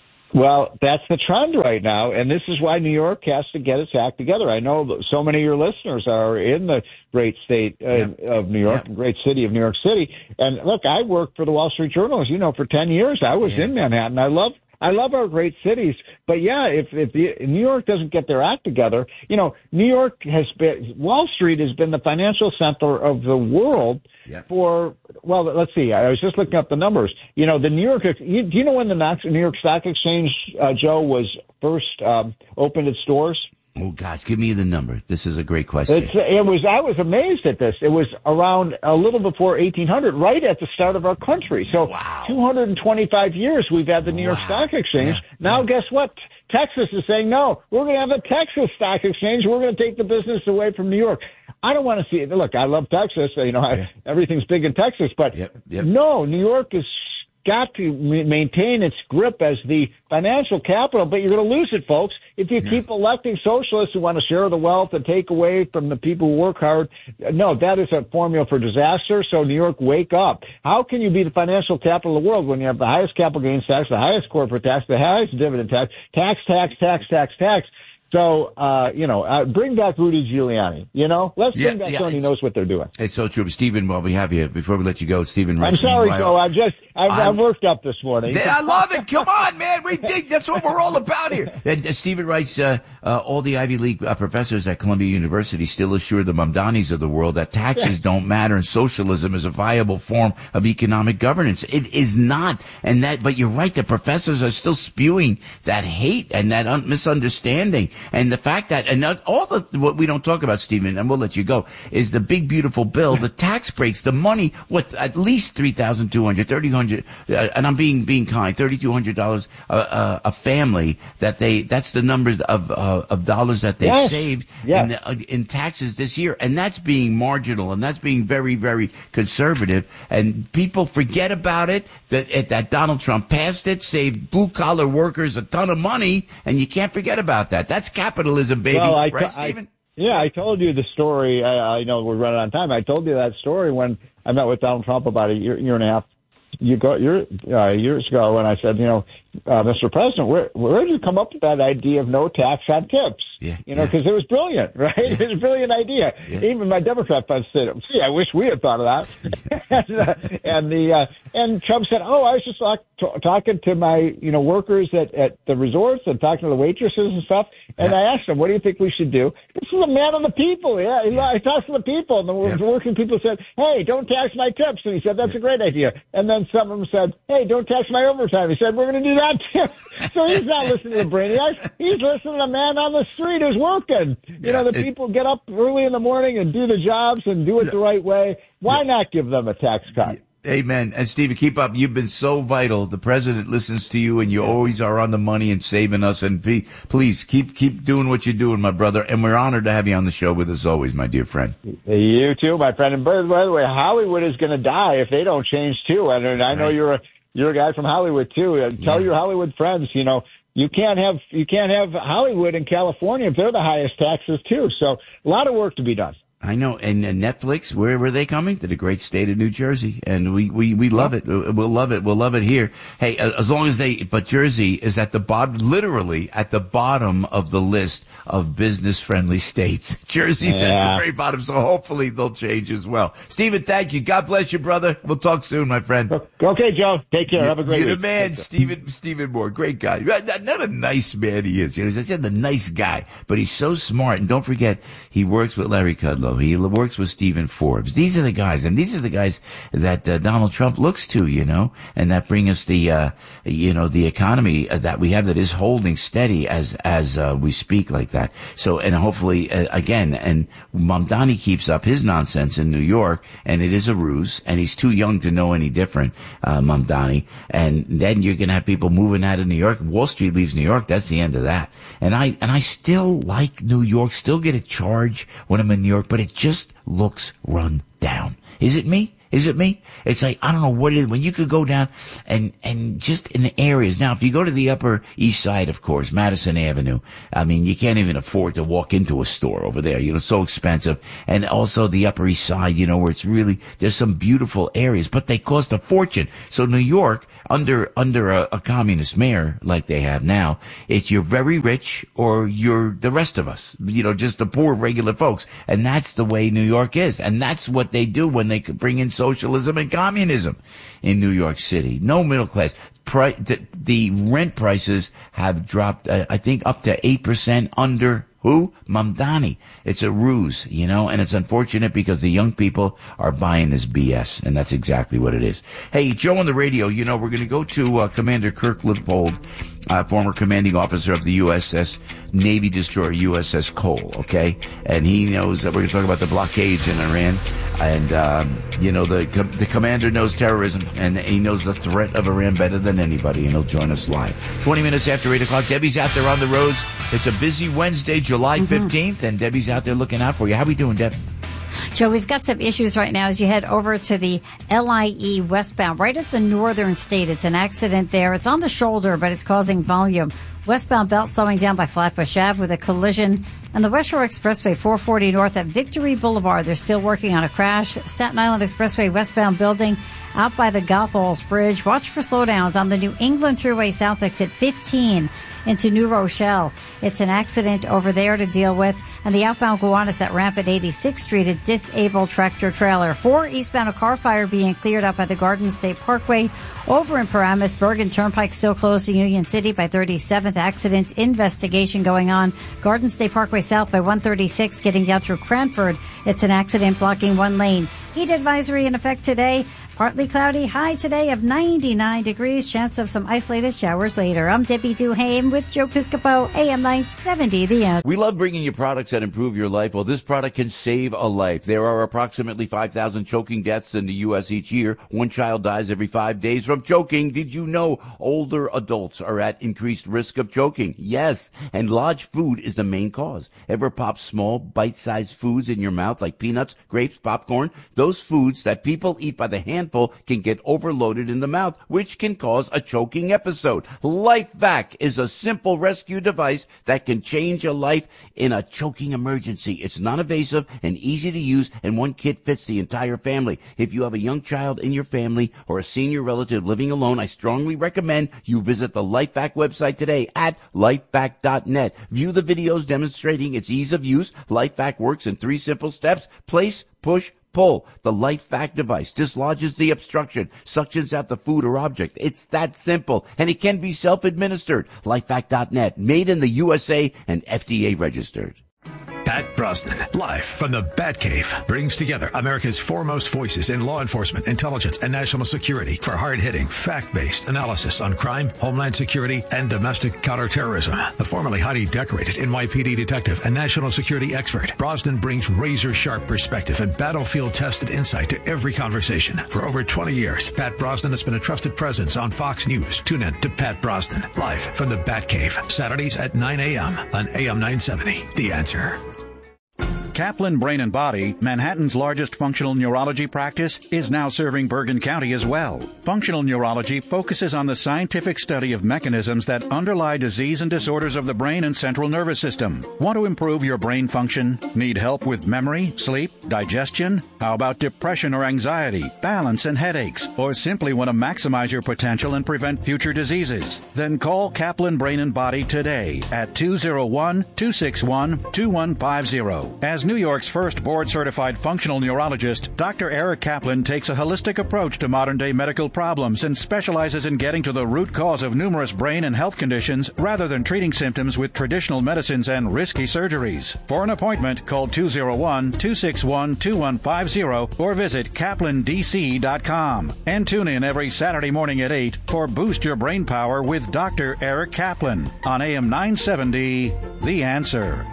Speaker 13: Well, that's the trend right now, and this is why New York has to get its act together. I know that so many of your listeners are in the great state uh, yep. of New York, yep. great city of New York City. And look, I worked for the Wall Street Journal, as you know, for ten years. I was yeah. in Manhattan. I love I love our great cities, but yeah, if if the, New York doesn't get their act together, you know, New York has been, Wall Street has been the financial center of the world yeah. for, well, let's see, I was just looking up the numbers. You know, the New York, you, do you know when the New York Stock Exchange, uh, Joe, was first um, opened its doors?
Speaker 2: Oh gosh, give me the number. This is a great question.
Speaker 13: It's, it was. I was amazed at this. It was around a little before eighteen hundred, right at the start of our country. So, wow. two hundred twenty-five years we've had the New York wow. Stock Exchange. Yeah. Now, yeah. guess what? Texas is saying no. We're going to have a Texas Stock Exchange. We're going to take the business away from New York. I don't want to see it. Look, I love Texas. You know, yeah. I, everything's big in Texas, but
Speaker 2: yep. Yep.
Speaker 13: no, New York is got to maintain its grip as the financial capital, but you're going to lose it, folks, if you yeah. keep electing socialists who want to share the wealth and take away from the people who work hard. No, that is a formula for disaster. So New York, wake up. How can you be the financial capital of the world when you have the highest capital gains tax, the highest corporate tax, the highest dividend tax, tax, tax, tax, tax, tax? So, uh, you know, uh, bring back Rudy Giuliani, you know? Let's bring yeah, back yeah, someone who knows what they're doing.
Speaker 2: It's so true. Stephen, while we have you, before we let you go, Stephen.
Speaker 13: I'm sorry, Joe. I'm just, I'm, I'm, I'm worked up this morning.
Speaker 2: I love it. Come on, man. We dig. That's what we're all about here. And uh, Stephen writes, uh, uh, all the Ivy League uh, professors at Columbia University still assure the Mamdanis of the world that taxes yeah. don't matter and socialism is a viable form of economic governance. It is not. And that, but you're right. The professors are still spewing that hate and that un- misunderstanding. And the fact that, and all the, what we don't talk about, Stephen, and we'll let you go, is the big, beautiful bill, the tax breaks, the money, what, at least three thousand two hundred dollars, thirty hundred dollars, uh, and I'm being, being kind, three thousand two hundred dollars a, a, a family that they, that's the numbers of, uh, of dollars that they've
Speaker 13: yes.
Speaker 2: saved
Speaker 13: yes.
Speaker 2: in, the, uh, in taxes this year. And that's being marginal and that's being very, very conservative. And people forget about it, that, that Donald Trump passed it, saved blue collar workers a ton of money, and you can't forget about that. That's capitalism, baby.
Speaker 13: Well, I,
Speaker 2: right,
Speaker 13: I,
Speaker 2: Stephen?
Speaker 13: Yeah, I told you the story. I, I know we're running on time. I told you that story when I met with Donald Trump about a year, year and a half you go, year, uh, years ago, and I said, you know, uh, Mister President, where, where did you come up with that idea of no tax on tips?
Speaker 2: Yeah,
Speaker 13: you know, because
Speaker 2: yeah.
Speaker 13: it was brilliant, right? Yeah. It was a brilliant idea. Yeah. Even my Democrat friends said, "Gee, I wish we had thought of that." and, uh, and the uh, and Trump said, "Oh, I was just like, t- talking to my you know workers at, at the resorts and talking to the waitresses and stuff." And yeah. I asked him, "What do you think we should do?" This is a man of the people. Yeah, he, yeah. he talks to the people, and the yeah. working people said, "Hey, don't tax my tips." And he said, "That's yeah. a great idea." And then some of them said, "Hey, don't tax my overtime." He said, "We're going to do that too." So he's not listening to the brainiacs. He's listening to a man on the street who's working. You yeah, know, the it, people get up early in the morning and do the jobs and do it yeah. the right way. Why yeah. not give them a tax cut?
Speaker 2: Amen. And Stephen, keep up. You've been so vital. The president listens to you, and you always are on the money and saving us. And be, please keep keep doing what you're doing, my brother. And we're honored to have you on the show with us always, my dear friend.
Speaker 13: You too, my friend. And by the way, Hollywood is going to die if they don't change too. And, and I know right. you're a you're a guy from Hollywood too. Uh, tell yeah. your Hollywood friends, you know. You can't have you can't have Hollywood in California if they're the highest taxes too. So a lot of work to be done.
Speaker 2: I know. And uh, Netflix, where were they coming? To the great state of New Jersey. And we, we, we love it. We'll love it. We'll love it here. Hey, as long as they, but Jersey is at the bottom, literally at the bottom of the list of business friendly states. Jersey's yeah. at the very bottom. So hopefully they'll change as well. Stephen, thank you. God bless you, brother. We'll talk soon, my friend.
Speaker 13: Okay, Joe. Take care. Have a great
Speaker 2: You're
Speaker 13: week.
Speaker 2: the man, Stephen, Stephen Moore. Great guy. Not a nice man he is. You know, he's a nice guy, but he's so smart. And don't forget, he works with Larry Kudlow. Rockefeller. He works with Stephen Forbes. These are the guys, and these are the guys that uh, Donald Trump looks to, you know, and that bring us the, uh, you know, the economy that we have that is holding steady as as uh, we speak like that. So, and hopefully, uh, again, and Mamdani keeps up his nonsense in New York, and it is a ruse, and he's too young to know any different, uh, Mamdani. And then you're going to have people moving out of New York. Wall Street leaves New York. That's the end of that. And I, and I still like New York, still get a charge when I'm in New York, but it just looks run down. Is it me? Is it me? It's like, I don't know what it is. When you could go down and, and just in the areas. Now, if you go to the Upper East Side, of course, Madison Avenue, I mean, you can't even afford to walk into a store over there. You know, it's so expensive. And also the Upper East Side, you know, where it's really, there's some beautiful areas, but they cost a fortune. So New York, under, under a, a communist mayor like they have now, it's you're very rich or you're the rest of us, you know, just the poor regular folks. And that's the way New York is. And that's what they do when they bring in socialism and communism in New York City. No middle class. Pri- the, the rent prices have dropped, uh, I think, up to eight percent under who? Mamdani. It's a ruse, you know, and it's unfortunate because the young people are buying this B S, and that's exactly what it is. Hey, Joe on the radio, you know, we're going to go to uh, Commander Kirk Lippold, uh, former commanding officer of the U S S Navy destroyer U S S Cole, okay? And he knows that we're going to talk about the blockades in Iran. And, um, you know, the the commander knows terrorism, and he knows the threat of Iran better than anybody, and he'll join us live. twenty minutes after eight o'clock, Debbie's out there on the roads. It's a busy Wednesday, July fifteenth, mm-hmm. and Debbie's out there looking out for you. How we doing, Deb?
Speaker 4: Joe, we've got some issues right now as you head over to the L I E westbound, right at the northern state. It's an accident there. It's on the shoulder, but it's causing volume. Westbound belt slowing down by Flatbush Avenue with a collision. And the West Shore Expressway, four forty north at Victory Boulevard. They're still working on a crash. Staten Island Expressway westbound building out by the Goethals Bridge. Watch for slowdowns on the New England Thruway South exit fifteen into New Rochelle. It's an accident over there to deal with. And the outbound Gowanus at ramp at eighty-sixth Street, a disabled tractor trailer. Four eastbound, a car fire being cleared up by the Garden State Parkway. Over in Paramus, Bergen Turnpike still closed to Union City by thirty-seventh. Accident investigation going on. Garden State Parkway South by one thirty-six, getting down through Cranford. It's an accident blocking one lane. Heat advisory in effect today. Partly cloudy, high today of ninety-nine degrees. Chance of some isolated showers later. I'm Debbie Duhame with Joe Piscopo, A M nine seventy, The Answer.
Speaker 2: We love bringing you products that improve your life. Well, this product can save a life. There are approximately five thousand choking deaths in the U S each year. One child dies every five days from choking. Did you know older adults are at increased risk of choking? Yes, and large food is the main cause. Ever pop small, bite-sized foods in your mouth like peanuts, grapes, popcorn? Those foods that people eat by the handful can get overloaded in the mouth, which can cause a choking episode. LifeVac is a simple rescue device that can change a life in a choking emergency. It's non-invasive and easy to use, and one kit fits the entire family. If you have a young child in your family or a senior relative living alone, I strongly recommend you visit the LifeVac website today at lifevac dot net. View the videos demonstrating its ease of use. LifeVac works in three simple steps: place, push, pull. The LifeVac device dislodges the obstruction, suctions out the food or object. It's that simple, and it can be self-administered. lifevac dot net, made in the U S A and F D A registered.
Speaker 14: Pat Brosnan, live from the Batcave, brings together America's foremost voices in law enforcement, intelligence, and national security for hard-hitting, fact-based analysis on crime, homeland security, and domestic counterterrorism. A formerly highly decorated N Y P D detective and national security expert, Brosnan brings razor-sharp perspective and battlefield-tested insight to every conversation. For over twenty years, Pat Brosnan has been a trusted presence on Fox News. Tune in to Pat Brosnan, live from the Batcave, Saturdays at nine a.m. on A M nine seventy. The Answer.
Speaker 12: Kaplan Brain and Body, Manhattan's largest functional neurology practice, is now serving Bergen County as well. Functional neurology focuses on the scientific study of mechanisms that underlie disease and disorders of the brain and central nervous system. Want to improve your brain function? Need help with memory, sleep, digestion? How about depression or anxiety, balance and headaches? Or simply want to maximize your potential and prevent future diseases? Then call Kaplan Brain and Body today at two oh one, two six one, two one five zero. As As New York's first board-certified functional neurologist, Doctor Eric Kaplan takes a holistic approach to modern-day medical problems and specializes in getting to the root cause of numerous brain and health conditions rather than treating symptoms with traditional medicines and risky surgeries. For an appointment, call two oh one, two six one, two one five zero or visit kaplan d c dot com. And tune in every Saturday morning at eight for Boost Your Brain Power with Doctor Eric Kaplan on A M nine seventy, The Answer.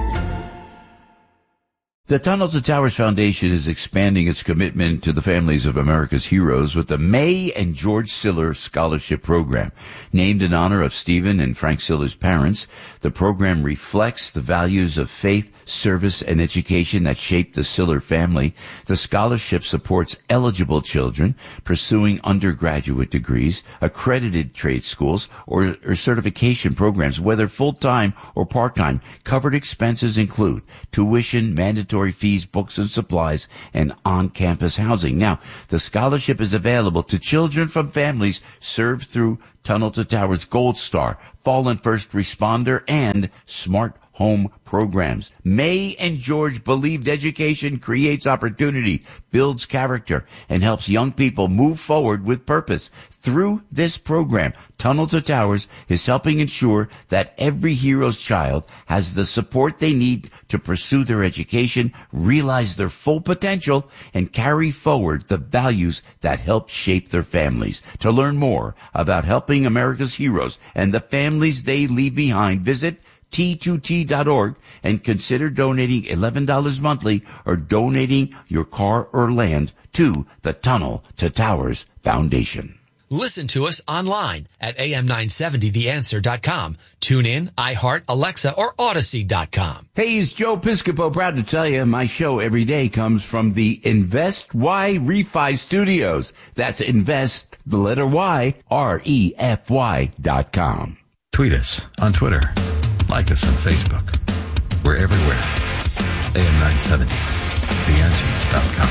Speaker 2: The Tunnel to Towers Foundation is expanding its commitment to the families of America's heroes with the May and George Siller Scholarship Program. Named in honor of Stephen and Frank Siller's parents, the program reflects the values of faith, service, and education that shaped the Siller family. The scholarship supports eligible children pursuing undergraduate degrees, accredited trade schools, or, or certification programs, whether full-time or part-time. Covered expenses include tuition, mandatory fees, books and supplies, and on-campus housing. Now, the scholarship is available to children from families served through Tunnel to Towers Gold Star, Fallen First Responder, and Smart Home programs. May and George believed education creates opportunity, builds character, and helps young people move forward with purpose. Through this program, Tunnel to Towers is helping ensure that every hero's child has the support they need to pursue their education, realize their full potential, and carry forward the values that help shape their families. To learn more about helping America's heroes and the families they leave behind, visit T two T dot org and consider donating eleven dollars monthly or donating your car or land to the Tunnel to Towers Foundation.
Speaker 5: Listen to us online at A M nine seventy the answer dot com. Tune in, iHeart, Alexa, or Odyssey dot com.
Speaker 2: Hey, it's Joe Piscopo. Proud to tell you my show every day comes from the Invest Y Refi Studios. That's Invest, the letter Y, R E F Y dot com.
Speaker 7: Tweet us on Twitter. Like us on Facebook. We're everywhere. A M nine seventy the answer dot com.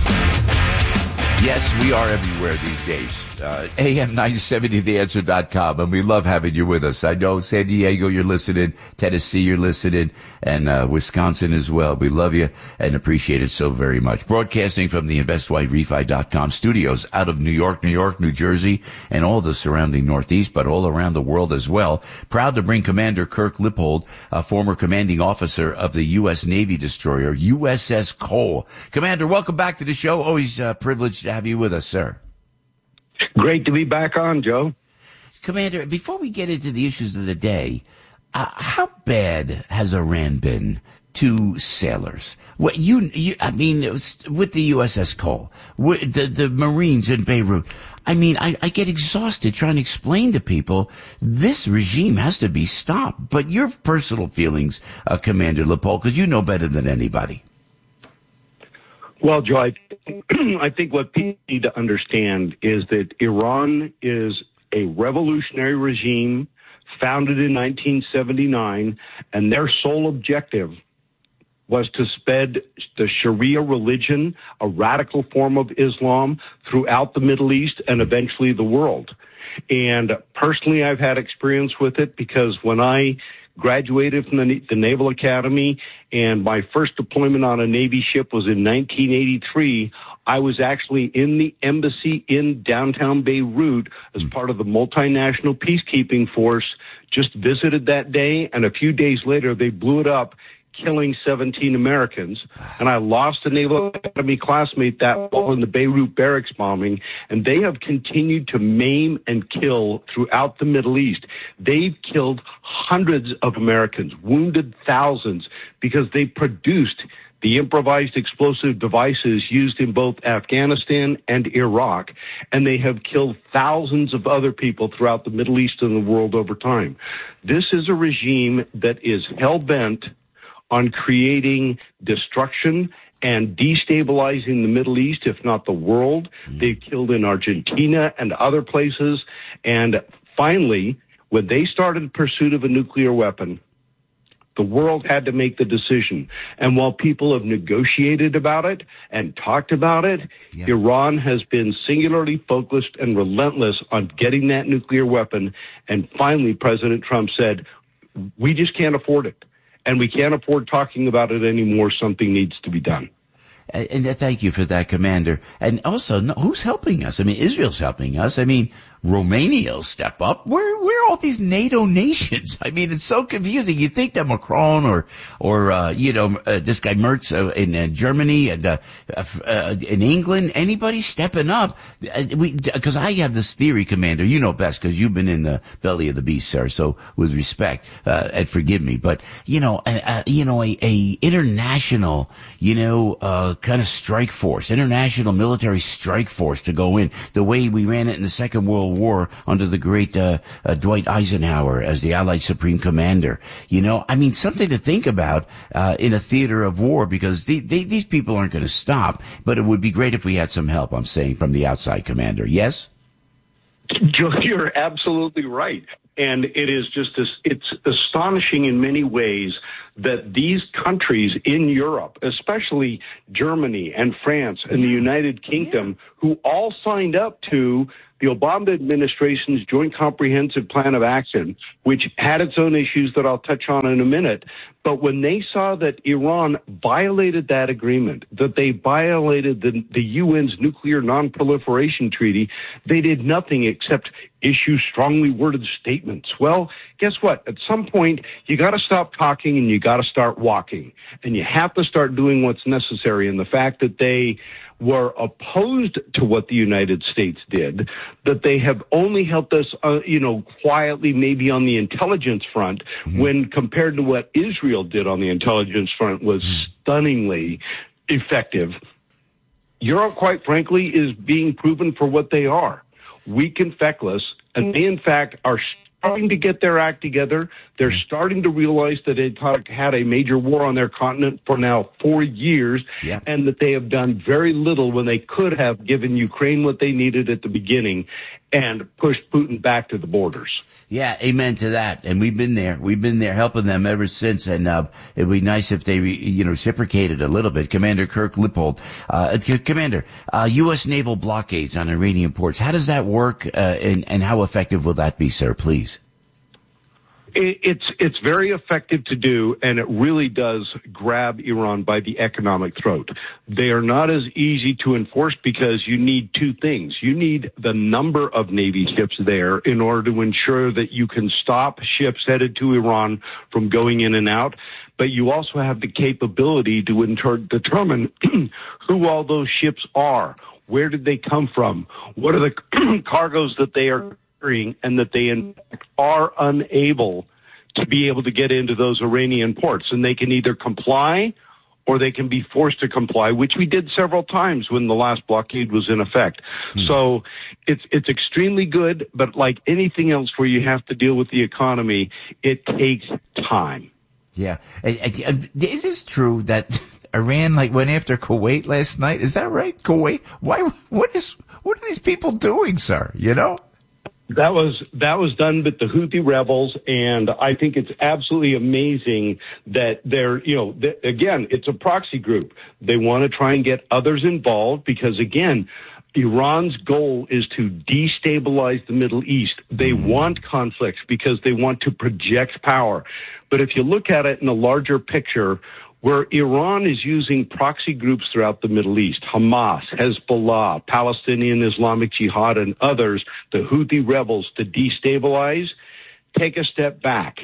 Speaker 2: Yes, we are everywhere these days. Uh, A M nine seventy the answer dot com, and we love having you with us. I know San Diego, you're listening, Tennessee, you're listening, and uh, Wisconsin as well. We love you and appreciate it so very much. Broadcasting from the Invest Y Refi dot com studios out of New York, New York, New Jersey, and all the surrounding Northeast, but all around the world as well. Proud to bring Commander Kirk Lippold, a former commanding officer of the U S Navy destroyer U S S Cole. Commander, welcome back to the show. Always uh, privileged to have you with us, sir.
Speaker 15: Great to be back on, Joe.
Speaker 2: Commander, before we get into the issues of the day, uh, how bad has Iran been to sailors? What you, you I mean, it was with the U S S Cole, with the, the Marines in Beirut. I mean, I, I get exhausted trying to explain to people this regime has to be stopped. But your personal feelings, uh, Commander Lippold, because you know better than anybody.
Speaker 15: Well, Joe, I, I think what people need to understand is that Iran is a revolutionary regime founded in nineteen seventy-nine, and their sole objective was to spread the Sharia religion, a radical form of Islam, throughout the Middle East and eventually the world. And personally, I've had experience with it because when I graduated from the, the Naval Academy, and my first deployment on a Navy ship was in nineteen eighty-three. I was actually in the embassy in downtown Beirut as part of the multinational peacekeeping force, just visited that day, and a few days later they blew it up, killing seventeen Americans. And I lost a Naval Academy classmate that fall in the Beirut barracks bombing, and they have continued to maim and kill throughout the Middle East. They've killed hundreds of Americans, wounded thousands, because they produced the improvised explosive devices used in both Afghanistan and Iraq, and they have killed thousands of other people throughout the Middle East and the world over time. This is a regime that is hell-bent on creating destruction and destabilizing the Middle East, if not the world. They've killed in Argentina and other places. And finally, when they started pursuit of a nuclear weapon, the world had to make the decision. And while people have negotiated about it and talked about it, yeah. Iran has been singularly focused and relentless on getting that nuclear weapon. And finally, President Trump said, we just can't afford it. and we can't afford talking about it anymore. Something needs to be done.
Speaker 2: And thank you for that, Commander. And also, no, who's helping us? I mean, Israel's helping us. I mean, Romania will step up. Where, where are all these NATO nations? I mean, it's so confusing. You think that Macron or, or, uh, you know, uh, this guy Merz uh, in uh, Germany and, uh, uh, in England, anybody stepping up? Uh, we, cause I have this theory, Commander, you know best cause you've been in the belly of the beast, sir. So with respect, uh, and forgive me, but, you know, uh, you know, a, a international, you know, uh, kind of strike force, international military strike force to go in the way we ran it in the Second World War under the great uh, uh, Dwight Eisenhower as the Allied Supreme Commander. You know, I mean, something to think about uh, in a theater of war, because they, they, these people aren't going to stop. But it would be great if we had some help, I'm saying, from the outside, Commander. Yes?
Speaker 15: Joe, you're absolutely right. And it is just, as, it's astonishing in many ways that these countries in Europe, especially Germany and France and the United Kingdom, who all signed up to the Obama administration's Joint Comprehensive Plan of Action, which had its own issues that I'll touch on in a minute. But when they saw that Iran violated that agreement, that they violated the, the U N's Nuclear Non-Proliferation Treaty, they did nothing except issue strongly worded statements. Well, guess what? At some point, you got to stop talking and you got to start walking. And you have to start doing what's necessary. And the fact that they were opposed to what the United States did, that they have only helped us, uh, you know, quietly, maybe on the intelligence front, mm-hmm. when compared to what Israel did on the intelligence front was mm-hmm. stunningly effective. Europe, quite frankly, is being proven for what they are, weak and feckless, and they, in fact, are starting to get their act together. They're starting to realize that they've had a major war on their continent for now four years, yeah. and that they have done very little when they could have given Ukraine what they needed at the beginning and pushed Putin back to the borders.
Speaker 2: Yeah, amen to that. And we've been there. We've been there helping them ever since. And uh, it'd be nice if they, you know, reciprocated a little bit. Commander Kirk Lippold, uh, Commander, uh, U S naval blockades on Iranian ports. How does that work, uh, and, and how effective will that be, sir? Please.
Speaker 15: It's it's very effective to do, and it really does grab Iran by the economic throat. They are not as easy to enforce because you need two things. You need the number of Navy ships there in order to ensure that you can stop ships headed to Iran from going in and out, but you also have the capability to inter- determine who all those ships are. Where did they come from? What are the cargoes that they are and that they in fact are unable to be able to get into those Iranian ports, and they can either comply or they can be forced to comply, which we did several times when the last blockade was in effect. Hmm. So it's it's extremely good, but like anything else where you have to deal with the economy, it takes time.
Speaker 2: Yeah. Is this true that Iran like went after Kuwait last night? Is that right? Kuwait? Why? What is? What are these people doing, sir? You know?
Speaker 15: That was that was done with the Houthi rebels, and I think it's absolutely amazing that they're, you know, th- again, it's a proxy group. They want to try and get others involved because, again, Iran's goal is to destabilize the Middle East. They mm-hmm. want conflicts because they want to project power. But if you look at it in a larger picture, where Iran is using proxy groups throughout the Middle East, Hamas, Hezbollah, Palestinian Islamic Jihad, and others, the Houthi rebels, to destabilize, take a step back.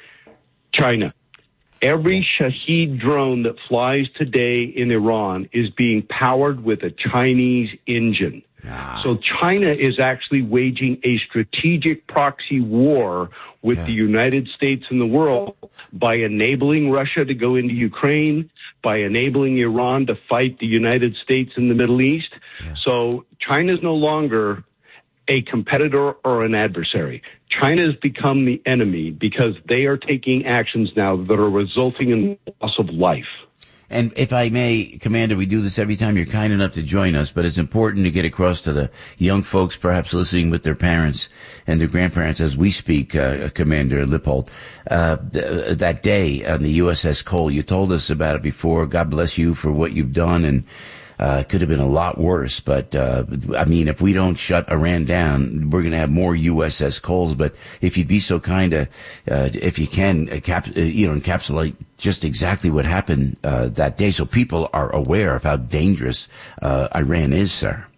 Speaker 15: China. Every Shahed drone that flies today in Iran is being powered with a Chinese engine. Ah. So China is actually waging a strategic proxy war with yeah. the United States and the world by enabling Russia to go into Ukraine, by enabling Iran to fight the United States in the Middle East. Yeah. So China is no longer a competitor or an adversary. China has become the enemy because they are taking actions now that are resulting in the loss of life.
Speaker 2: And if I may, Commander, we do this every time you're kind enough to join us, but it's important to get across to the young folks perhaps listening with their parents and their grandparents as we speak, uh, Commander Lippold. Uh, th- that day on the U S S Cole, you told us about it before. God bless you for what you've done. And Uh, it could have been a lot worse, but, uh, I mean, if we don't shut Iran down, we're going to have more U S S Coles. But if you'd be so kind to, uh, if you can, uh, cap, uh, you know, encapsulate just exactly what happened, uh, that day so people are aware of how dangerous, uh, Iran is, sir.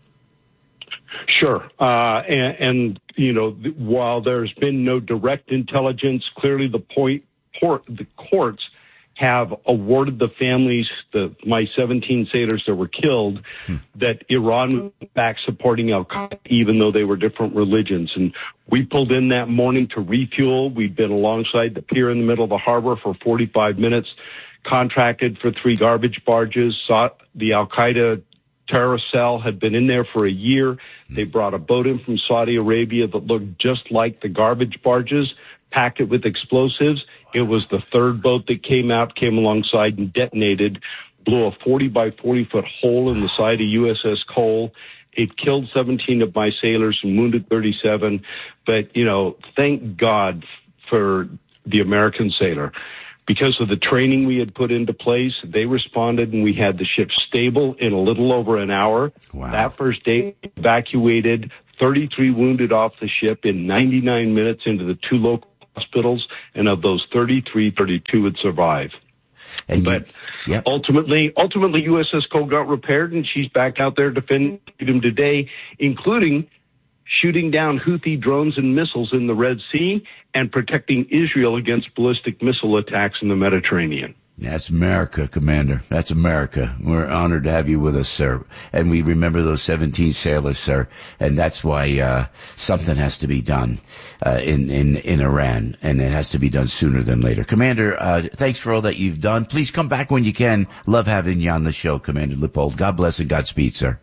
Speaker 15: Sure. Uh, and, and, you know, while there's been no direct intelligence, clearly the point, port, the courts have awarded the families, the my seventeen sailors that were killed, hmm. that Iran was back supporting Al-Qaeda, even though they were different religions. And we pulled in that morning to refuel. We've been alongside the pier in the middle of the harbor for forty-five minutes, contracted for three garbage barges, saw the Al-Qaeda terrorist cell had been in there for a year. They brought a boat in from Saudi Arabia that looked just like the garbage barges, packed it with explosives. It was the third boat that came out, came alongside and detonated, blew a forty by forty foot hole in the side of U S S Cole. It killed seventeen of my sailors and wounded thirty-seven. But, you know, thank God for the American sailor. Because of the training we had put into place, they responded and we had the ship stable in a little over an hour. Wow. That first day, evacuated thirty-three wounded off the ship in ninety-nine minutes into the two local hospitals, and of those thirty-three, thirty-two would survive. And but you, yep. ultimately, ultimately, U S S Cole got repaired, and she's back out there defending freedom today, including shooting down Houthi drones and missiles in the Red Sea and protecting Israel against ballistic missile attacks in the Mediterranean.
Speaker 2: That's America, Commander. That's America. We're honored to have you with us, sir. And we remember those seventeen sailors, sir. And that's why uh something has to be done uh in, in, in Iran. And it has to be done sooner than later. Commander, uh thanks for all that you've done. Please come back when you can. Love having you on the show, Commander Lippold. God bless and Godspeed, sir.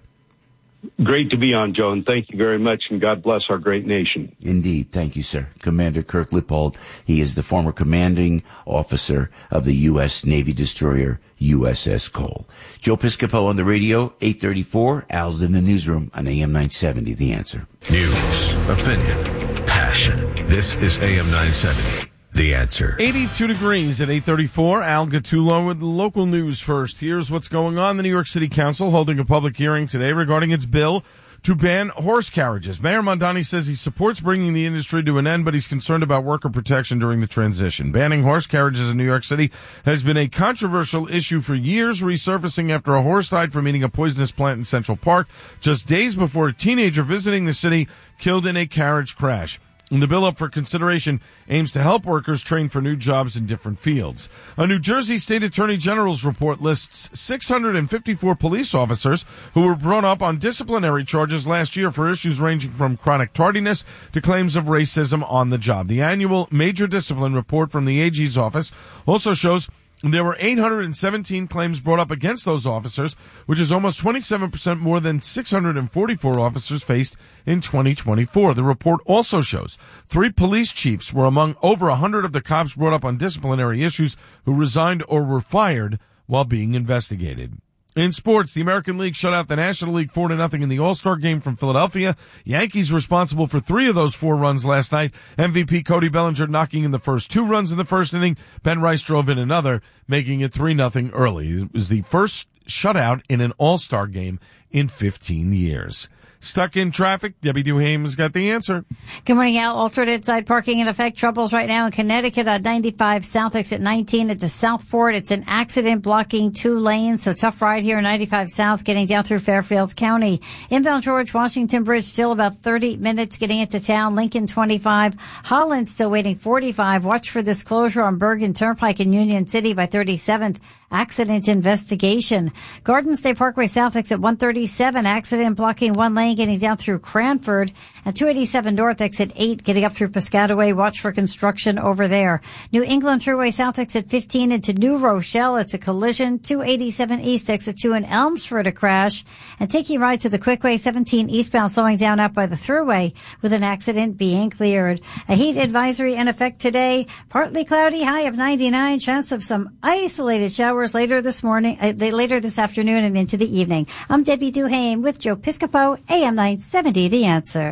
Speaker 15: Great to be on, Joe, and thank you very much, and God bless our great nation.
Speaker 2: Indeed. Thank you, sir. Commander Kirk Lippold. He is the former commanding officer of the U S Navy destroyer U S S Cole. Joe Piscopo on the radio, eight thirty-four. Al's in the newsroom on A M nine seventy, The Answer.
Speaker 14: News, opinion, passion. This is A M nine seventy. The Answer.
Speaker 8: eighty-two degrees at eight thirty-four. Al Gattulo with local news first. Here's what's going on. The New York City Council holding a public hearing today regarding its bill to ban horse carriages. Mayor Mondani says he supports bringing the industry to an end, but he's concerned about worker protection during the transition. Banning horse carriages in New York City has been a controversial issue for years, resurfacing after a horse died from eating a poisonous plant in Central Park just days before a teenager visiting the city killed in a carriage crash. And the bill up for consideration aims to help workers train for new jobs in different fields. A New Jersey State Attorney General's report lists six hundred fifty-four police officers who were brought up on disciplinary charges last year for issues ranging from chronic tardiness to claims of racism on the job. The annual major discipline report from the A G's office also shows there were eight hundred seventeen claims brought up against those officers, which is almost twenty-seven percent more than six hundred forty-four officers faced in twenty twenty-four. The report also shows three police chiefs were among over one hundred of the cops brought up on disciplinary issues who resigned or were fired while being investigated. In sports, the American League shut out the National League four to nothing in the All-Star game from Philadelphia. Yankees responsible for three of those four runs last night. M V P Cody Bellinger knocking in the first two runs in the first inning. Ben Rice drove in another, making it three nothing early. It was the first shutout in an All-Star game in fifteen years. Stuck in traffic? Debbie Duhame's got the answer.
Speaker 4: Good morning, Al. Alternate side parking in effect. Troubles right now in Connecticut on ninety-five South exit nineteen at the Southport. It's an accident blocking two lanes, so tough ride here ninety-five South getting down through Fairfield County. Inbound George Washington Bridge still about thirty minutes getting into town. Lincoln twenty-five. Holland still waiting forty-five. Watch for this closure on Bergen Turnpike in Union City by thirty-seventh. Accident investigation. Garden State Parkway South exit one thirty-seven. Accident blocking one lane getting down through Cranford. And two eighty-seven North exit eight getting up through Piscataway. Watch for construction over there. New England Thruway South exit fifteen into New Rochelle. It's a collision. two eighty-seven East exit two in Elmsford a crash. And taking right to the Quickway seventeen eastbound slowing down out by the Thruway with an accident being cleared. A heat advisory in effect today. Partly cloudy, high of ninety-nine. Chance of some isolated showers later this morning, uh, later this afternoon and into the evening. I'm Debbie Duhame with Joe Piscopo, A M nine seventy, The Answer.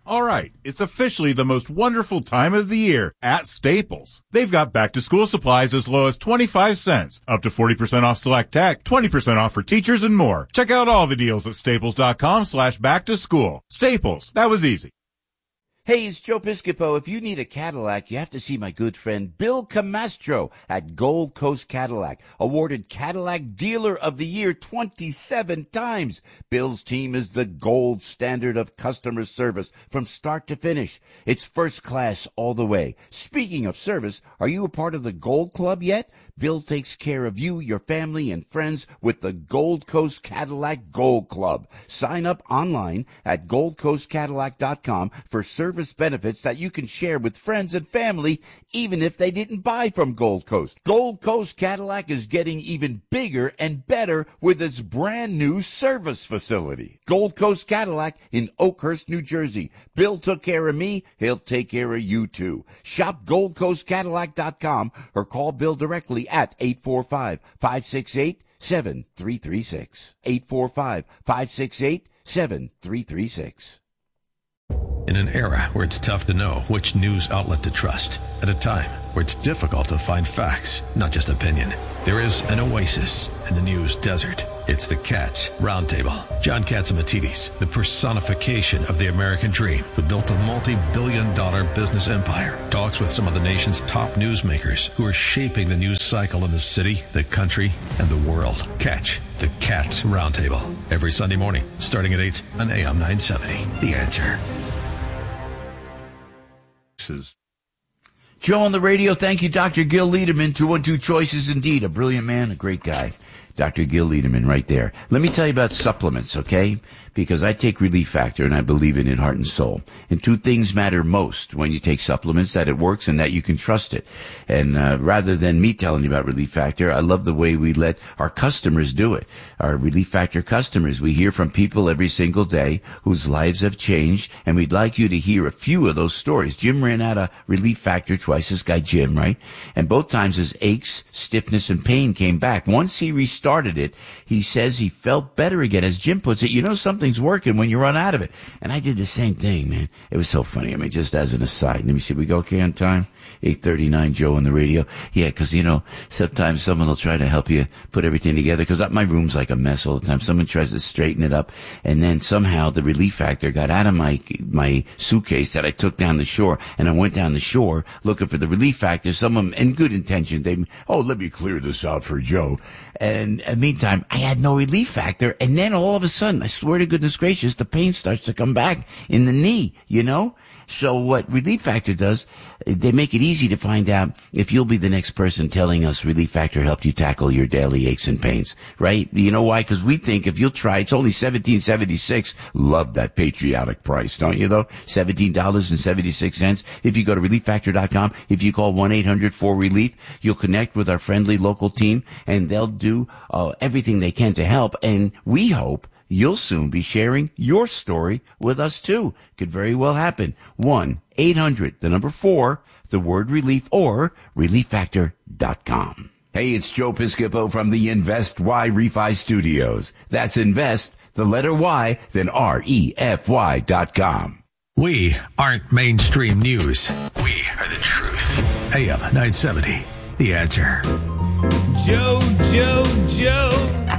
Speaker 16: All right, it's officially the most wonderful time of the year at Staples. They've got back-to-school supplies as low as twenty-five cents, up to forty percent off select tech, twenty percent off for teachers, and more. Check out all the deals at staples.com slash back-to-school. Staples, that was easy.
Speaker 2: Hey, it's Joe Piscopo. If you need a Cadillac, you have to see my good friend Bill Camastro at Gold Coast Cadillac, awarded Cadillac Dealer of the Year twenty-seven times. Bill's team is the gold standard of customer service from start to finish. It's first class all the way. Speaking of service, are you a part of the Gold Club yet? Bill takes care of you, your family, and friends with the Gold Coast Cadillac Gold Club. Sign up online at gold coast cadillac dot com for service benefits that you can share with friends and family, even if they didn't buy from Gold Coast. Gold Coast Cadillac is getting even bigger and better with its brand new service facility. Gold Coast Cadillac in Oakhurst, New Jersey. Bill took care of me. He'll take care of you too. Shop gold coast cadillac dot com or call Bill directly at eight four five, five six eight, seven three three six. eight four five, five six eight, seven three three six.
Speaker 14: In an era where it's tough to know which news outlet to trust, at a time where it's difficult to find facts, not just opinion, there is an oasis in the news desert. It's the Katz Roundtable. John Catsimatidis, the personification of the American dream, who built a multi-billion dollar business empire, talks with some of the nation's top newsmakers who are shaping the news cycle in the city, the country, and the world. Catch the Katz Roundtable every Sunday morning, starting at eight on A M nine seventy. The Answer.
Speaker 2: Joe on the radio. Thank you, Doctor Gil Liederman. two one two Choices indeed. A brilliant man, a great guy. Doctor Gil Liederman right there. Let me tell you about supplements, okay? Because I take Relief Factor and I believe in it heart and soul. And two things matter most when you take supplements, that it works and that you can trust it. And uh, rather than me telling you about Relief Factor, I love the way we let our customers do it. Our Relief Factor customers, we hear from people every single day whose lives have changed, and we'd like you to hear a few of those stories. Jim ran out of Relief Factor twice, this guy Jim, right? And both times his aches, stiffness, and pain came back. Once he restarted it, he says he felt better again. As Jim puts it, you know something's working when you run out of it. And I did the same thing, man. It was so funny. I mean, just as an aside. Let me see. We go okay on time? eight thirty-nine, Joe on the radio. Yeah, because, you know, sometimes someone will try to help you put everything together, because my room's like a mess all the time. Someone tries to straighten it up, and then somehow the Relief Factor got out of my my suitcase that I took down the shore, and I went down the shore looking for the Relief Factor. Someone, in good intention, they, oh, let me clear this out for Joe. And in the meantime, I had no Relief Factor, and then all of a sudden, I swear to goodness gracious, the pain starts to come back in the knee, you know? So what Relief Factor does, they make it easy to find out if you'll be the next person telling us Relief Factor helped you tackle your daily aches and pains, right? You know why? Because we think if you'll try, it's only seventeen seventy-six. Love that patriotic price, don't you though? seventeen dollars and seventy-six cents. If you go to relief factor dot com, if you call one eight hundred four relief, you'll connect with our friendly local team, and they'll do uh, everything they can to help. And we hope you'll soon be sharing your story with us too. Could very well happen. one eight hundred, the number four, the word relief, or relief factor dot com. Hey, it's Joe Piscopo from the Invest Y Refi Studios. That's Invest, the letter Y, then R E F Y dot com.
Speaker 14: We aren't mainstream news. We are the truth. A M nine seventy, The Answer.
Speaker 17: Joe, Joe, Joe.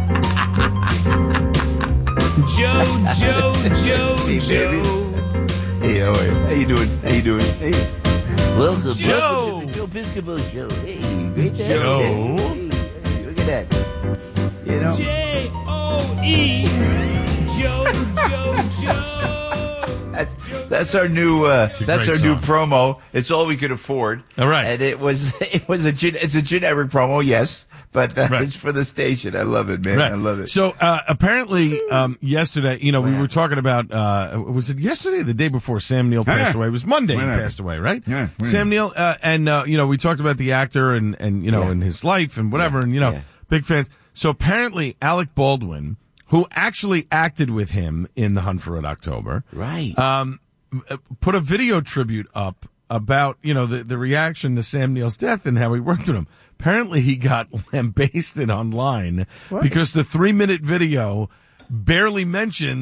Speaker 17: Joe, Joe, Joe,
Speaker 2: hey,
Speaker 17: Joe.
Speaker 2: Hey, how are you? How you doing? How you doing? Hey. Welcome,
Speaker 17: Joe.
Speaker 2: welcome to the Joe Piscopo Show. Hey, great to have
Speaker 17: Joe.
Speaker 2: you. Hey, look at that. You know?
Speaker 17: J O E. Joe, Joe, Joe.
Speaker 2: That's that's our new uh,
Speaker 8: It's a
Speaker 2: that's our
Speaker 8: great
Speaker 2: new
Speaker 8: song.
Speaker 2: promo. It's all we could afford.
Speaker 8: All right.
Speaker 2: And it was it was a gen- it's a generic promo, yes, but uh,
Speaker 8: Right.
Speaker 2: it's for the station. I love it, man.
Speaker 8: Right.
Speaker 2: I love it.
Speaker 8: So uh, apparently, um, yesterday, you know, we were talking about. Uh, was it yesterday or the day before Sam Neill passed
Speaker 2: Yeah.
Speaker 8: away? It was Monday he
Speaker 2: Whenever.
Speaker 8: passed away, right?
Speaker 2: Yeah, whenever.
Speaker 8: Sam Neill, uh, and uh, you know, we talked about the actor and and you know,
Speaker 2: Yeah.
Speaker 8: and his life and whatever,
Speaker 2: Yeah,
Speaker 8: and you know,
Speaker 2: yeah.
Speaker 8: big fans. So apparently, Alec Baldwin, who actually acted with him in The Hunt for Red October,
Speaker 2: Right.
Speaker 8: um, put a video tribute up about, you know, the, the reaction to Sam Neill's death and how he worked with him. Apparently he got lambasted online
Speaker 2: What?
Speaker 8: because the three minute video barely mentions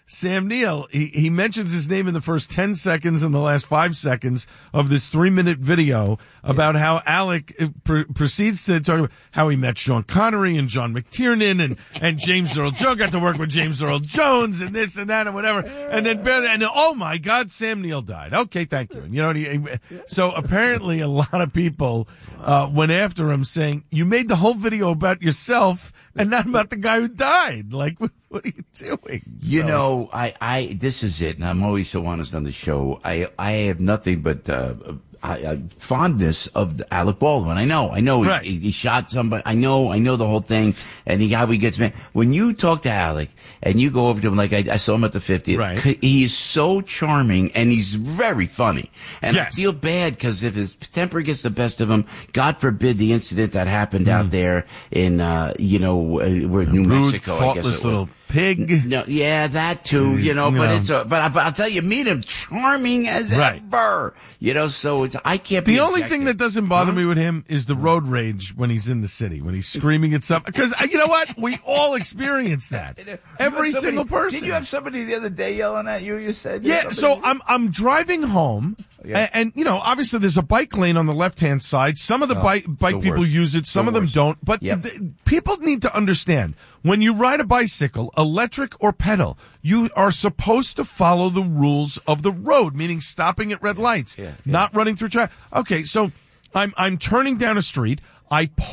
Speaker 8: Sam Neill, he, he mentions his name in the first ten seconds and the last five seconds of this three-minute video about how Alec pr- proceeds to talk about how he met Sean Connery and John McTiernan and, and James Earl Jones, got to work with James Earl Jones and this and that and whatever. And then, and then, oh my God, Sam Neill died. Okay, thank you. And you know, he, so apparently a lot of people uh, went after him saying, you made the whole video about yourself and not about the guy who died. Like, what, what are you doing?
Speaker 2: You
Speaker 8: So-
Speaker 2: know, I, I, this is it, and I'm always so honest on the show. I, I have nothing but, uh, I, I, fondness of Alec Baldwin. I know, I know he,
Speaker 8: Right.
Speaker 2: he, he shot somebody. I know, I know the whole thing, and he, how he gets mad. When you talk to Alec and you go over to him, like I, I saw him at the fiftieth,
Speaker 8: Right.
Speaker 2: he is so charming and he's very funny. And
Speaker 8: Yes.
Speaker 2: I feel bad because if his temper gets the best of him, God forbid the incident that happened out there in, uh, you know, uh, where New
Speaker 8: Rude,
Speaker 2: Mexico, I guess
Speaker 8: thoughtless
Speaker 2: it was.
Speaker 8: little pig.
Speaker 2: No, yeah, that too, you know,
Speaker 8: You
Speaker 2: but
Speaker 8: know.
Speaker 2: it's a, but, I, but I'll tell you, meet him, charming as
Speaker 8: Right.
Speaker 2: ever, you know, so it's, I can't be
Speaker 8: The only
Speaker 2: objective.
Speaker 8: thing that doesn't bother me with him is the road rage when he's in the city, when he's screaming at something. Because you know what? We all experience that. Every
Speaker 2: You had somebody-
Speaker 8: single person.
Speaker 2: Did you have somebody the other day yelling at you? You said
Speaker 8: Yeah, so I'm I'm driving home,
Speaker 2: Yeah.
Speaker 8: and, and you know, obviously there's a bike lane on the left hand side. Some of the
Speaker 2: Oh,
Speaker 8: bike
Speaker 2: it's
Speaker 8: bike
Speaker 2: the
Speaker 8: people
Speaker 2: worst.
Speaker 8: use it, some
Speaker 2: The
Speaker 8: of them
Speaker 2: worst.
Speaker 8: don't. But
Speaker 2: Yep.
Speaker 8: th- people need to understand when you ride a bicycle, electric or pedal, you are supposed to follow the rules of the road, meaning stopping at red lights,
Speaker 2: yeah,
Speaker 8: not running through traffic. Okay, so I'm I'm turning down a street. I pull